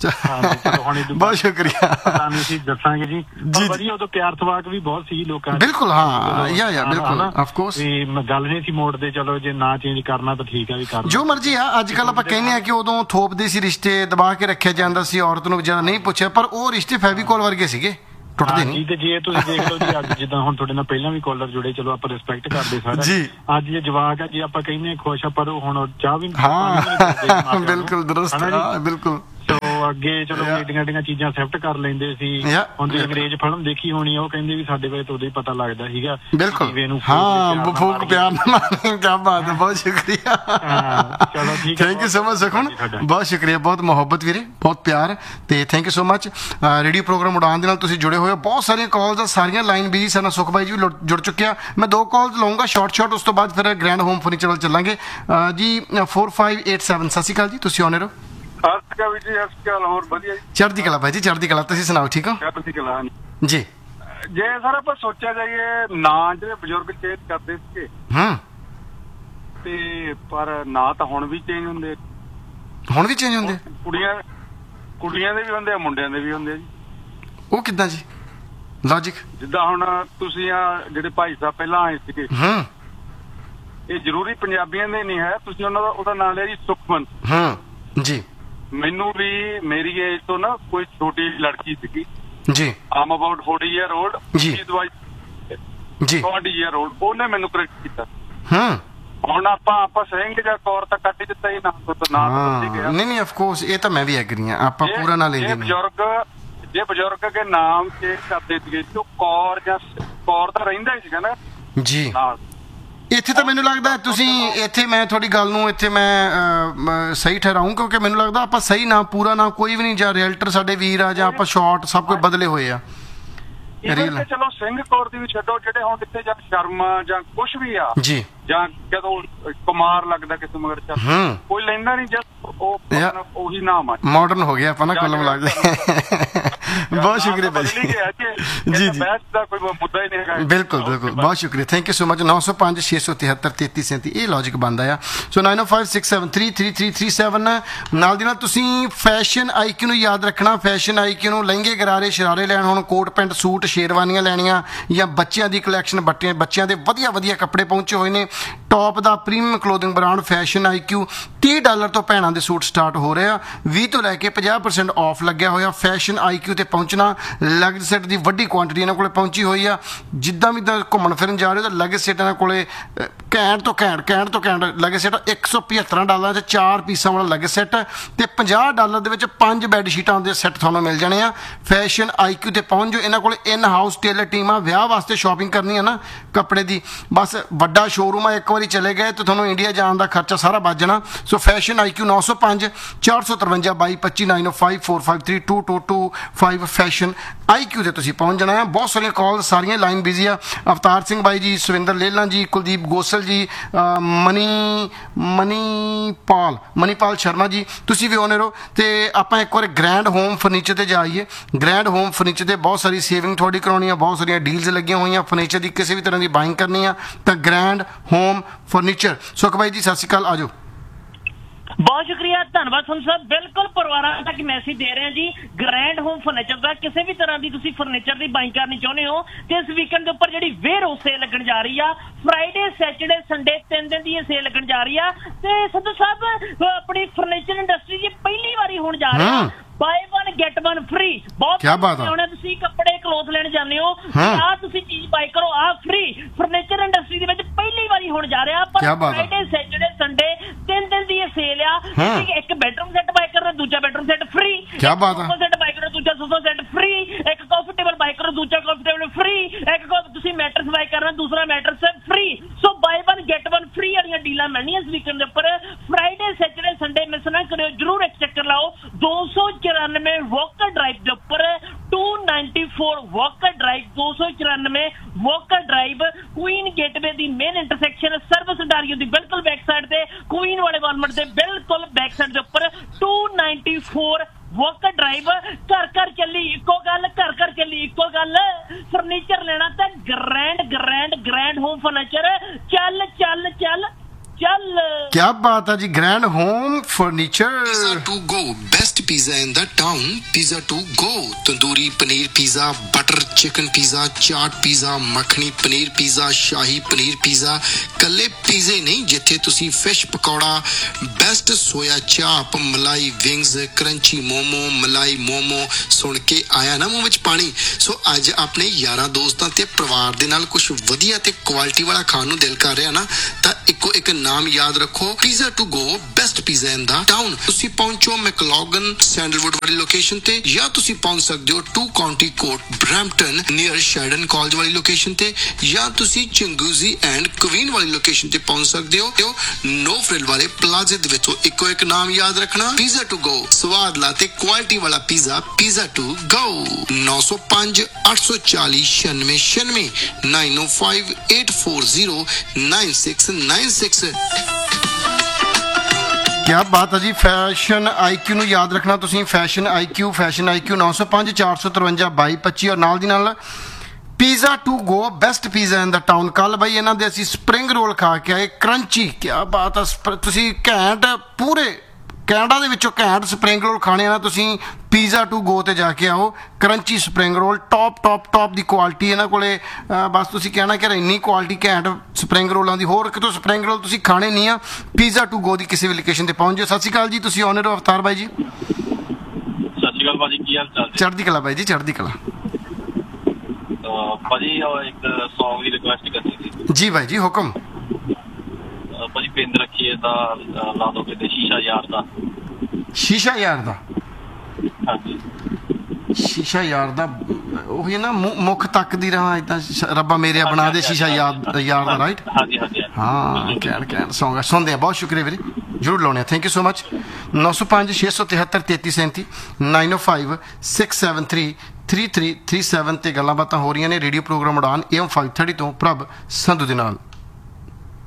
ਬਹੁਤ ਸ਼ੁਕਰੀਆ, ਦੱਸਾਂਗੇ ਜੀ। ਵਧੀਆ, ਉਦੋਂ ਪਿਆਰ ਸਵਾਗ ਵੀ ਬਹੁਤ ਸੀ ਲੋਕਾਂ। ਬਿਲਕੁਲ, ਹਾਂ ਯਾ ਯਾ ਬਿਲਕੁਲ, ਆਫ ਕੋਰਸ ਗੱਲ ਨਹੀਂ ਸੀ ਮੋੜਦੇ, ਚਲੋ ਜੇ ਨਾਂ ਚੇਂਜ ਕਰਨਾ ਤਾਂ ਠੀਕ ਆ, ਵੀ ਕਰ ਜੋ ਮਰਜ਼ੀ ਆ। ਅੱਜ ਕੱਲ ਆਪਾਂ ਕਹਿੰਦੇ ਆ ਕਿ ਉਦੋਂ ਥੋਪਦੇ ਸੀ ਰਿਸ਼ਤੇ, ਦਬਾ ਕੇ ਰੱਖਿਆ ਜਾਂਦਾ ਸੀ ਔਰਤ ਨੂੰ, ਜਿਹੜਾ ਨਹੀਂ ਪੁੱਛਿਆ, ਪਰ ਉਹ ਰਿਸ਼ਤੇ ਫੈਵੀਕੋਲ ਵਰਗੇ ਸੀਗੇ, ਟੁੱਟਦੇ ਨਹੀਂ। ਤੇ ਜੇ ਤੁਸੀਂ ਦੇਖ ਲਓ ਜੀ, ਅੱਜ ਜਿੱਦਾਂ ਹੁਣ ਤੁਹਾਡੇ ਨਾਲ ਪਹਿਲਾਂ ਵੀ ਕਾਲਰ ਜੁੜੇ, ਚਲੋ ਆਪਾਂ ਰਿਸਪੈਕਟ ਕਰਦੇ ਸਾਰਾ। ਅੱਜ ਜੇ ਜਵਾਕ ਆ ਜੀ, ਆਪਾਂ ਕਹਿੰਦੇ ਖੁਸ਼ ਆ, ਪਰ ਹੁਣ ਚਾਹ ਵੀ ਬਿਲਕੁਲ ਦਰੁਸਤ, ਬਿਲਕੁਲ। ਅੱਗੇ ਚਲੋ ਏਡੀਆਂ ਏਡੀਆਂ ਚੀਜ਼ਾਂ ਸਿਫਟ ਕਰ ਲੈਂਦੇ ਸੀ। ਹੁਣ ਤੁਸੀਂ ਅੰਗਰੇਜ਼ ਫਿਲਮ ਦੇਖੀ ਹੋਣੀ, ਉਹ ਕਹਿੰਦੇ ਵੀ ਸਾਡੇ ਵੇਲੇ ਤਾਂ ਉਦੋਂ ਹੀ ਪਤਾ ਲੱਗਦਾ ਸੀਗਾ। ਬਿਲਕੁਲ, ਹਾਂ, ਫੂਕ ਪਿਆਰ ਨਾਲ। ਕਿਆ ਬਾਤ ਹੈ, ਬਹੁਤ ਸ਼ੁਕਰੀਆ, ਚਲੋ ਠੀਕ ਹੈ, thank you so much Sukhman, ਬਹੁਤ ਸ਼ੁਕਰੀਆ, ਬਹੁਤ ਮੁਹੱਬਤ ਵੀਰੇ, ਬਹੁਤ ਪਿਆਰ, ਤੇ thank you so much. Radio programme ਉਡਾਨ ਦੇ ਨਾਲ ਤੁਸੀਂ ਜੁੜੇ ਹੋਏ ਹੋ, ਬਹੁਤ ਸਾਰੀਆਂ ਕਾਲਸ ਆ, ਸਾਰੀਆਂ ਲਾਈਨ ਬਿਜੀ ਸਨ। ਸੁਖ ਬਾਈ ਜੀ ਵੀ ਜੁੜ ਚੁੱਕੇ ਆ, ਮੈਂ ਦੋ ਕਾਲਸ ਲਵਾਂਗਾ ਸ਼ਾਰਟ ਸ਼ਾਰਟ, ਉਸ ਤੋਂ ਬਾਅਦ ਫਿਰ ਗ੍ਰੈਂਡ ਹੋਮ ਫਰਨੀਚਰ ਵੱਲ ਚੱਲਾਂਗੇ ਜੀ। ਫੋਰ ਫਾਈਵ ਏਟ ਸੈਵਨ, ਸਤਿ ਸ਼੍ਰੀ ਅਕਾਲ ਜੀ, ਤੁਸੀਂ ਆਉਣੇ ਰਹੋ। ਹੋਰ ਵਧੀਆ ਜੀ, ਚੜ੍ਹਦੀ ਕਲਾ ਭਾਈ ਜੀ, ਚੜ੍ਹਦੀ ਕਲਾ, ਤੁਸੀਂ ਸੁਣਾਓ, ਠੀਕ ਹੋ ਜੀ? ਜੇ ਸਰ ਆਪਾਂ ਸੋਚਿਆ ਜਾਈਏ, ਨਾਂ ਜਿਹੜੇ ਬਜ਼ੁਰਗ ਚੇਂਜ ਕਰਦੇ ਸੀਗੇ, ਹੂੰ, ਤੇ ਪਰ ਨਾਂ ਤਾਂ ਹੁਣ ਵੀ ਚੇਂਜ ਹੁੰਦੇ, ਹੁਣ ਵੀ ਚੇਂਜ ਹੁੰਦੇ, ਕੁੜੀਆਂ ਕੁੜੀਆਂ ਦੇ ਵੀ ਹੁੰਦੇ ਆ, ਮੁੰਡਿਆਂ ਦੇ ਵੀ ਹੁੰਦੇ ਜੀ। ਉਹ ਕਿੱਦਾਂ ਜੀ ਲੌਜਿਕ? ਜਿੱਦਾਂ ਹੁਣ ਤੁਸੀਂ ਆ ਜਿਹੜੇ ਭਾਈ ਸਾਹਿਬ ਪਹਿਲਾਂ ਆਏ ਸੀਗੇ, ਹੂੰ, ਇਹ ਜ਼ਰੂਰੀ ਪੰਜਾਬੀਆਂ ਦੇ ਨਹੀਂ ਹੈ, ਤੁਸੀਂ ਉਹਨਾਂ ਦਾ ਉਹਦਾ ਨਾਂ ਲਿਆ ਜੀ ਸੁਖਮਨ। ਹੂੰ ਜੀ। ਮੈਨੂੰ ਵੀ ਮੇਰੀ ਏਜ ਤੋਂ ਨਾ ਕੋਈ ਛੋਟੀ ਲੜਕੀ ਸੀਗੀ ਜੀ, ਆਮ ਅਬਾਊਟ ਫੋਰਟੀ ਈਅਰ ਓਲਡ ਜੀ ਜੀ, ਟਵੈਂਟੀ ਈਅਰ ਓਲਡ, ਉਹਨੇ ਮੈਨੂੰ ਕਰੈਕਟ ਕੀਤਾ। ਹੂੰ, ਹੁਣ ਆਪਾਂ ਆਪਾਂ ਸਿੰਘ ਜਾਂ ਕੌਰ ਤਾਂ ਕੱਢ ਦਿੱਤਾ ਹੀ ਨਾ, ਨਹੀਂ ਨਹੀਂ, ਆਫ ਕੋਰਸ ਇਹ ਤਾਂ ਮੈਂ ਵੀ ਐਗਰੀ ਹਾਂ, ਆਪਾਂ ਪੂਰਾ ਨਾ ਲੈਂਦੇ। ਬਜ਼ੁਰਗ ਜੇ ਬਜ਼ੁਰਗ ਕੇ ਨਾਮ ਚੇਂਜ ਕਰਦੇ ਸੀਗੇ, ਜੋ ਕੌਰ ਜਾਂ ਕੌਰ ਤਾਂ ਰਹਿੰਦਾ ਹੀ ਸੀਗਾ ਨਾ ਜੀ। ਇੱਥੇ ਤਾਂ ਮੈਨੂੰ ਲੱਗਦਾ ਤੁਸੀਂ ਇੱਥੇ, ਮੈਂ ਤੁਹਾਡੀ ਗੱਲ ਨੂੰ ਇੱਥੇ ਮੈਂ ਸਹੀ ਠਹਿਰਾਊਂ, ਕਿਉਂਕਿ ਮੈਨੂੰ ਲੱਗਦਾ ਆਪਾਂ ਸਹੀ ਨਾ, ਪੂਰਾ ਨਾ ਕੋਈ ਵੀ ਨਹੀਂ, ਜਾਂ ਰੀਅਲਟਰ ਸਾਡੇ ਵੀਰ ਆ, ਜਾਂ ਆਪਾਂ ਸ਼ਾਰਟ ਸਭ ਕੁਝ ਬਦਲੇ ਹੋਏ ਆ। ਚਲੋ ਸਿੰਘ ਕੌਰ ਦੀ ਵੀ ਛੱਡੋ, ਜਿਹੜੇ ਹੁਣ ਇੱਥੇ ਜਾਂ ਸ਼ਰਮਾ ਜਾਂ ਕੁਛ ਵੀ ਆ ਜੀ, ਜਾਂ ਜਦੋਂ ਕੁਮਾਰ ਲੱਗਦਾ ਕਿਸੇ ਮਗਰ ਚੱਲ, ਕੋਈ ਲੈਂਦਾ ਨਹੀਂ, ਜਦ ਉਹ ਉਹੀ ਨਾਮ ਆ, ਮਾਡਰਨ ਹੋ ਗਿਆ ਆਪਾਂ ਨਾ ਕੁੱਲ ਮਿਲਾ ਕੇ। ਬਹੁਤ ਸ਼ੁਕਰੀਆ ਭਾਈ ਜੀ, ਜੀ ਜੀ, ਬਿਲਕੁਲ ਬਿਲਕੁਲ, ਬਹੁਤ ਸ਼ੁਕਰੀਆ, ਥੈਂਕ ਯੂ ਸੋ ਮਚ। ਨੌ ਸੌ ਪੰਜ ਛੇ ਸੌ ਤਿਹੱਤਰ ਤੇਤੀ ਸੈਂਤੀ, ਇਹ ਲੌਜਿਕ ਬਣਦਾ ਆ। ਸੋ ਨਾਈਨ ਓ five six seven three three three three seven. ਨਾਲ ਦੀ ਨਾਲ ਤੁਸੀਂ ਫੈਸ਼ਨ ਆਈਕਿਊ ਨੂੰ ਯਾਦ ਰੱਖਣਾ, ਫੈਸ਼ਨ ਆਈਕਿਊ ਨੂੰ ਲਹਿੰਗੇ ਗਰਾਰੇ ਸ਼ਰਾਰੇ ਲੈਣ, ਹੁਣ ਕੋਟ ਪੈਂਟ ਸੂਟ ਸ਼ੇਰਵਾਨੀਆਂ ਲੈਣੀਆਂ, ਜਾਂ ਬੱਚਿਆਂ ਦੀ ਕਲੈਕਸ਼ਨ, ਬੱਟੇ ਬੱਚਿਆਂ ਦੇ ਵਧੀਆ ਵਧੀਆ ਕੱਪੜੇ ਪਹੁੰਚੇ ਹੋਏ ਨੇ, ਟੌਪ ਦਾ premium clothing brand fashion IQ. ਤੀਹ ਡਾਲਰ ਤੋਂ ਭੈਣਾਂ ਦੇ ਸੂਟ ਸਟਾਰਟ ਹੋ ਰਹੇ ਆ, ਵੀਹ ਤੋਂ ਲੈ ਕੇ ਪੰਜਾਹ ਪਰਸੈਂਟ ਆਫ ਲੱਗਿਆ ਹੋਇਆ। ਫੈਸ਼ਨ ਆਈਕਿਊ ਤੇ ਪਹੁੰਚਣਾ, ਲਗਜ ਸੈੱਟ ਦੀ ਵੱਡੀ ਕੁਆਂਟੀਟੀ ਇਹਨਾਂ ਕੋਲੇ ਪਹੁੰਚੀ ਹੋਈ ਆ। ਜਿੱਦਾਂ ਵੀ ਘੁੰਮਣ ਫਿਰਨ ਜਾ ਰਹੇ ਹੋ ਤਾਂ ਲਗਜ ਸੈੱਟ ਇਹਨਾਂ ਕੋਲੇ ਘੈਂਟ ਤੋਂ ਘੈਂਟ ਘੈਂਟ ਤੋਂ ਘੈਂਟ ਲਗਜ ਸੈੱਟ ਇੱਕ ਸੌ ਪਝੱਤਰ ਡਾਲਰਾਂ 'ਚ ਚਾਰ ਪੀਸਾਂ ਵਾਲਾ ਲਗਜ ਸੈੱਟ, ਤੇ ਪੰਜਾਹ ਡਾਲਰ ਦੇ ਵਿੱਚ ਪੰਜ ਬੈੱਡ ਸ਼ੀਟਾਂ ਦੇ ਸੈੱਟ ਤੁਹਾਨੂੰ ਮਿਲ ਜਾਣੇ ਆ। ਫੈਸ਼ਨ ਆਈਕਿਊ ਤੇ ਪਹੁੰਚ ਜਾਓ, ਇਹਨਾਂ ਕੋਲ ਇਨ ਹਾਊਸ ਟੇਲਰ ਟੀਮ ਆ। ਵਿਆਹ ਵਾਸਤੇ ਸ਼ਾਪਿੰਗ ਕਰਨੀ ਆ ਨਾ ਕੱਪੜੇ ਦੀ, ਬਸ ਵੱਡਾ ਸ਼ੋਰੂਮ ਆ, ਇੱਕ ਵਾਰੀ ਚਲੇ ਗਏ ਤਾਂ ਤੁਹਾਨੂੰ ਇੰਡੀਆ ਜਾਣ ਦਾ ਖਰਚਾ ਸਾਰਾ ਬਚ ਜਾਣਾ। ਸੋ ਫੈਸ਼ਨ ਆਈਕਿਊ ਨੌ ਸੌ ਪੰਜ ਚਾਰ ਸੌ ਤਰਵੰਜਾ ਬਾਈ ਪੱਚੀ, nine O five four five three two to to five fashion I Q ਤੇ ਤੁਸੀਂ ਪਹੁੰਚ ਜਾਣਾ ਹੈ। ਬਹੁਤ ਸਾਰੀਆਂ ਕਾਲ, ਸਾਰੀਆਂ ਲਾਈਨ ਬਿਜ਼ੀ ਆ। ਅਵਤਾਰ ਸਿੰਘ ਬਾਈ ਜੀ, ਸੁਰਿੰਦਰ ਲੇਲਾ ਜੀ, ਕੁਲਦੀਪ ਗੋਸਲ ਜੀ, ਮਨੀ ਮਨੀਪਾਲ ਮਨੀਪਾਲ ਸ਼ਰਮਾ ਜੀ, ਤੁਸੀਂ ਵੀ ਆਉਣੇ ਰਹੋ। ਤੇ ਆਪਾਂ ਇੱਕ ਵਾਰ ਗ੍ਰੈਂਡ ਹੋਮ ਫਰਨੀਚਰ ਤੇ ਜਾਈਏ। ਗ੍ਰੈਂਡ ਹੋਮ ਫਰਨੀਚਰ ਤੇ ਬਹੁਤ ਸਾਰੀ ਸੇਵਿੰਗ ਤੁਹਾਡੀ ਕਰਾਉਣੀ ਆ, ਬਹੁਤ ਸਾਰੀਆਂ ਡੀਲਸ ਲੱਗੀਆਂ ਹੋਈਆਂ। ਫਰਨੀਚਰ ਦੀ ਕਿਸੇ ਵੀ ਤਰ੍ਹਾਂ ਦੀ ਬਾਇੰਗ ਕਰਨੀ ਆ ਤਾਂ ਗ੍ਰੈਂਡ ਹੋਮ ਫਰਨੀਚਰ। ਸੁਖ ਬਾਈ ਜੀ ਸਤਿ ਸ਼੍ਰੀ ਅਕਾਲ, ਆਜੋ। ਬਹੁਤ ਸ਼ੁਕਰੀਆ, ਧੰਨਵਾਦ ਤੁਹਾਨੂੰ ਸਭ। ਬਿਲਕੁਲ ਪਰਿਵਾਰਾਂ ਤੱਕ ਮੈਸੇਜ ਦੇ ਰਹੇ ਹਾਂ ਜੀ, ਗ੍ਰੈਂਡ ਹੋਮ ਫਰਨੀਚਰ ਦਾ। ਕਿਸੇ ਵੀ ਤਰ੍ਹਾਂ ਦੀ ਤੁਸੀਂ ਫਰਨੀਚਰ ਦੀ ਬਾਈਂਗ ਕਰਨੀ ਚਾਹੁੰਦੇ ਹੋ ਤੇ ਇਸ ਵੀਕਐਂਡ ਦੇ ਉੱਪਰ ਜਿਹੜੀ ਵੇਅਰ ਹਾਊਸ ਸੇਲ ਲੱਗਣ ਜਾ ਰਹੀ ਆ, ਫਰਾਈਡੇ ਸੈਟਰਡੇ ਸੰਡੇ ਤਿੰਨ ਦਿਨ ਦੀ ਇਹ ਸੇਲ ਲੱਗਣ ਜਾ ਰਹੀ ਆ। ਤੇ ਸੰਧੂ ਸਾਹਿਬ ਆਪਣੀ ਫਰਨੀਚਰ ਇੰਡਸਟਰੀ ਦੀ ਪਹਿਲੀ ਵਾਰੀ ਹੋਣ ਜਾ ਰਹੀ ਆ bye one get one free. ਬਹੁਤ ਹੁਣ ਤੁਸੀਂ ਕੱਪੜੇ ਕਲੋਥ ਲੈਣ ਜਾਂਦੇ ਹੋ, ਆਹ ਤੁਸੀਂ ਚੀਜ਼ ਬਾਈ ਕਰੋ, ਆਹ ਫ੍ਰੀ। ਫਰਨੀਚਰ ਇੰਡਸਟਰੀ ਦੇ ਵਿੱਚ ਪਹਿਲੀ ਵਾਰੀ ਹੋਣ ਜਾ ਰਿਹਾ। ਪਰ ਫਰਾਈਡੇ ਸੈਟਰਡੇ ਸੰਡੇ ਤਿੰਨ ਦਿਨ ਦੀ ਇਹ ਸੇਲ ਆ। ਇੱਕ ਬੈਡਰੂਮ ਸੈੱਟ ਬਾਈ ਕਰਨਾ, ਦੂਜਾ bedroom set free. Sofa set ਬਾਈ ਕਰੋ, ਦੂਜਾ ਸੋਫਾ ਸੈੱਟ ਫ੍ਰੀ। ਇੱਕ ਕਾਫੀ ਟੇਬਲ ਬਾਈ ਕਰੋ, ਦੂਜਾ ਕਾਫੀ ਟੇਬਲ ਫ੍ਰੀ। ਇੱਕ ਤੁਸੀਂ ਮੈਟਰਸ ਬਾਈ ਕਰਨਾ, ਦੂਸਰਾ ਮੈਟਰਸ ਫ੍ਰੀ। ਸੋ ਬਾਈ ਵਨ ਗੈਟ ਵਨ ਫ੍ਰੀ ਵਾਲੀਆਂ ਡੀਲਾਂ ਮਿਲਣੀਆਂ ਇਸ ਵੀਕਐਂਡ ਦੇ ਉੱਪਰ। ਫਰਾਈਡੇ ਸੈਟਰਡੇ ਸੰਡੇ ਮਿਸ ਨਾ ਕਰਿਓ, ਜਰੂਰ ਇੱਕ ਚੱਕਰ ਲਾਓ। ਦੋ ਸੌ ਚੁਰਾਨਵੇਂ ਵੋਕਰ ਡਰਾਈਵ ਦੇ ਉੱਪਰ, to ninety four walker drive, दो सौ चौरानवे वॉकर ड्राइव, क्वीन गेटवे दी मेन इंटरसेक्शन सर्विस डारियो दी बिल्कुल बैक साइड ते, क्वीन वाले वालमार्ट दे बिल्कुल बैक साइड दे ऊपर to ninety four walker drive. घर घर चली इको गल, घर घर चली इको गल। फर्नीचर लेना तो grand grand grand home furniture. चल चल चल चल, क्या बात है जी, grand home furniture. Pizza to go, best pizza in the town. Pizza to go, tandoori paneer pizza, butter chicken pizza, chaat pizza, makhani paneer pizza, shahi paneer pizza. कल्ले पिज़्ज़े नहीं जिथे तुसी फिश पकौड़ा, बेस्ट सोया चाप, मलाई विंग्स, क्रंची मोमो, मलाई मोमो सुन के आया ना मुंह विच पानी। सो अज अपने यारां दोस्तां ते परिवार दे नाल कुछ वधिया ते क्वालिटी वाला खाण नूं दिल कर रिहा ना, तां इक्को एक नाम याद रखो, pizza to go, best pizza in the town. तुसी पहुंचो मैकलॉगन सैंडलवुड वाली लोकेशन ते, या तुसी पहुंच सकदे हो to county court Brampton near Sheldon college वाली लोकेशन ते, या तुसी चिंगूजी एंड क्वीन वाली लोकेशन ते पहुंच सकदे हो नो फ्रिल वाले प्लाजे दे विचों। इक्को एक नाम याद रखना, पिज़्ज़ा टू गो। स्वाद लाते क्वालिटी वाला पिज़्ज़ा, पिज़्ज़ा टू गो। नौ सौ पांच अठ सौ चालीस छियानवे छियानवे नाइन ओ five eight four zero nine six nine six. क्या बात है जी। फैशन आई क्यू ਨੂੰ याद रखना ਤੁਸੀਂ, fashion I Q, fashion I Q नौ सौ पाँच चार सौ तिरवंजा बाई पच्ची। और नाल दी नाल pizza to go, best pizza in the town. ਕੱਲ ਬਾਈ ਇਹਨਾਂ ਦੇ ਅਸੀਂ ਸਪਰਿੰਗ ਰੋਲ ਖਾ ਕੇ ਆਏ, ਕਰੰਚੀ। ਕੀ ਬਾਤ ਹੈ, ਤੁਸੀਂ ਘੈਂਟ ਪੂਰੇ ਕੈਨੇਡਾ ਦੇ ਵਿੱਚੋਂ ਘੈਂਟ ਸਪਰਿੰਗ ਰੋਲ ਖਾਣੇ ਆ ਨਾ, ਤੁਸੀਂ पिज़्ज़ा टू गो ਤੇ ਜਾ ਕੇ ਆਓ। Crunchy spring roll top top top ਦੀ ਕੁਆਲਿਟੀ ਇਹਨਾਂ ਕੋਲੇ। ਬਸ ਤੁਸੀਂ ਕਹਿਣਾ ਕਿ ਇੰਨੀ ਕੁਆਲਿਟੀ ਘੈਂਟ ਸਪਰਿੰਗ ਰੋਲਾਂ ਦੀ, ਹੋਰ ਕਿਤੋਂ ਸਪਰਿੰਗ ਰੋਲ ਤੁਸੀਂ ਖਾਣੇ ਨਹੀਂ ਆ। ਪਿਜ਼ਾ ਟੂ ਗੋ ਦੀ ਕਿਸੇ ਵੀ ਲੋਕੇਸ਼ਨ ਤੇ ਪਹੁੰਚ ਜਾਓ। ਸਤਿ ਸ਼੍ਰੀ ਅਕਾਲ ਜੀ, ਤੁਸੀਂ ਆਨਰ ਹੋ ਅਵਤਾਰ ਬਾਈ ਜੀ। ਸਤਿ ਸ਼੍ਰੀ ਅਕਾਲ ਭਾਜੀ, ਕੀ ਹਾਲ ਚਾਲ? ਚੜ੍ਹਦੀ ਕਲਾ ਬਾਈ ਜੀ, ਚੜ੍ਹਦੀ ਕਲਾ। ਭਾਜੀ ਇੱਕ ਸੌਂਗ ਦੀ ਰਿਕੁਐਸਟ ਕਰਨੀ ਸੀ ਜੀ ਬਾਈ ਜੀ, ਹੁਕਮ। ਭਾਜੀ ਪਿੰਡ ਰੱਖੀਏ ਤਾਂ ਲਾ ਦੋ ਕਿਤੇ ਸ਼ੀਸ਼ਾ ਯਾਰ ਦਾ। ਸ਼ੀਸ਼ਾ ਯਾਰ ਦਾ? ਹਾਂਜੀ, ਸ਼ੀਸ਼ਾ ਯਾਰ ਦਾ ਉਹੀ ਨਾ, ਮੁੱਖ ਤੱਕਦੀ ਰਹਾਂ ਏਦਾਂ ਰੱਬਾ ਮੇਰਿਆ ਬਣਾ ਦੇ ਸ਼ੀਸ਼ਾ ਯਾਦ ਯਾਰ ਦਾ, ਰਾਈਟ? ਹਾਂਜੀ ਹਾਂਜੀ ਹਾਂ, ਕਹਿਣ ਕਹਿਣ ਸੌਂਗ ਸੁਣਦੇ ਆ। ਬਹੁਤ ਸ਼ੁਕਰੀਆ ਵੀਰੇ, ਜ਼ਰੂਰ ਲਾਉਣੇ ਆ। Thank you so much. ਨੌ ਸੌ ਪੰਜ ਛੇ ਸੌ ਤਿਹੱਤਰ ਤੇਤੀ ਸੈਂਤੀ ਨਾਈਨ ਓ five six seven three three three three seven 'ਤੇ ਗੱਲਾਂ ਬਾਤਾਂ ਹੋ ਰਹੀਆਂ ਨੇ। Radio programme Udaan A M five thirty ਤੋਂ ਪ੍ਰਭ ਸੰਧੂ ਦੇ ਨਾਲ।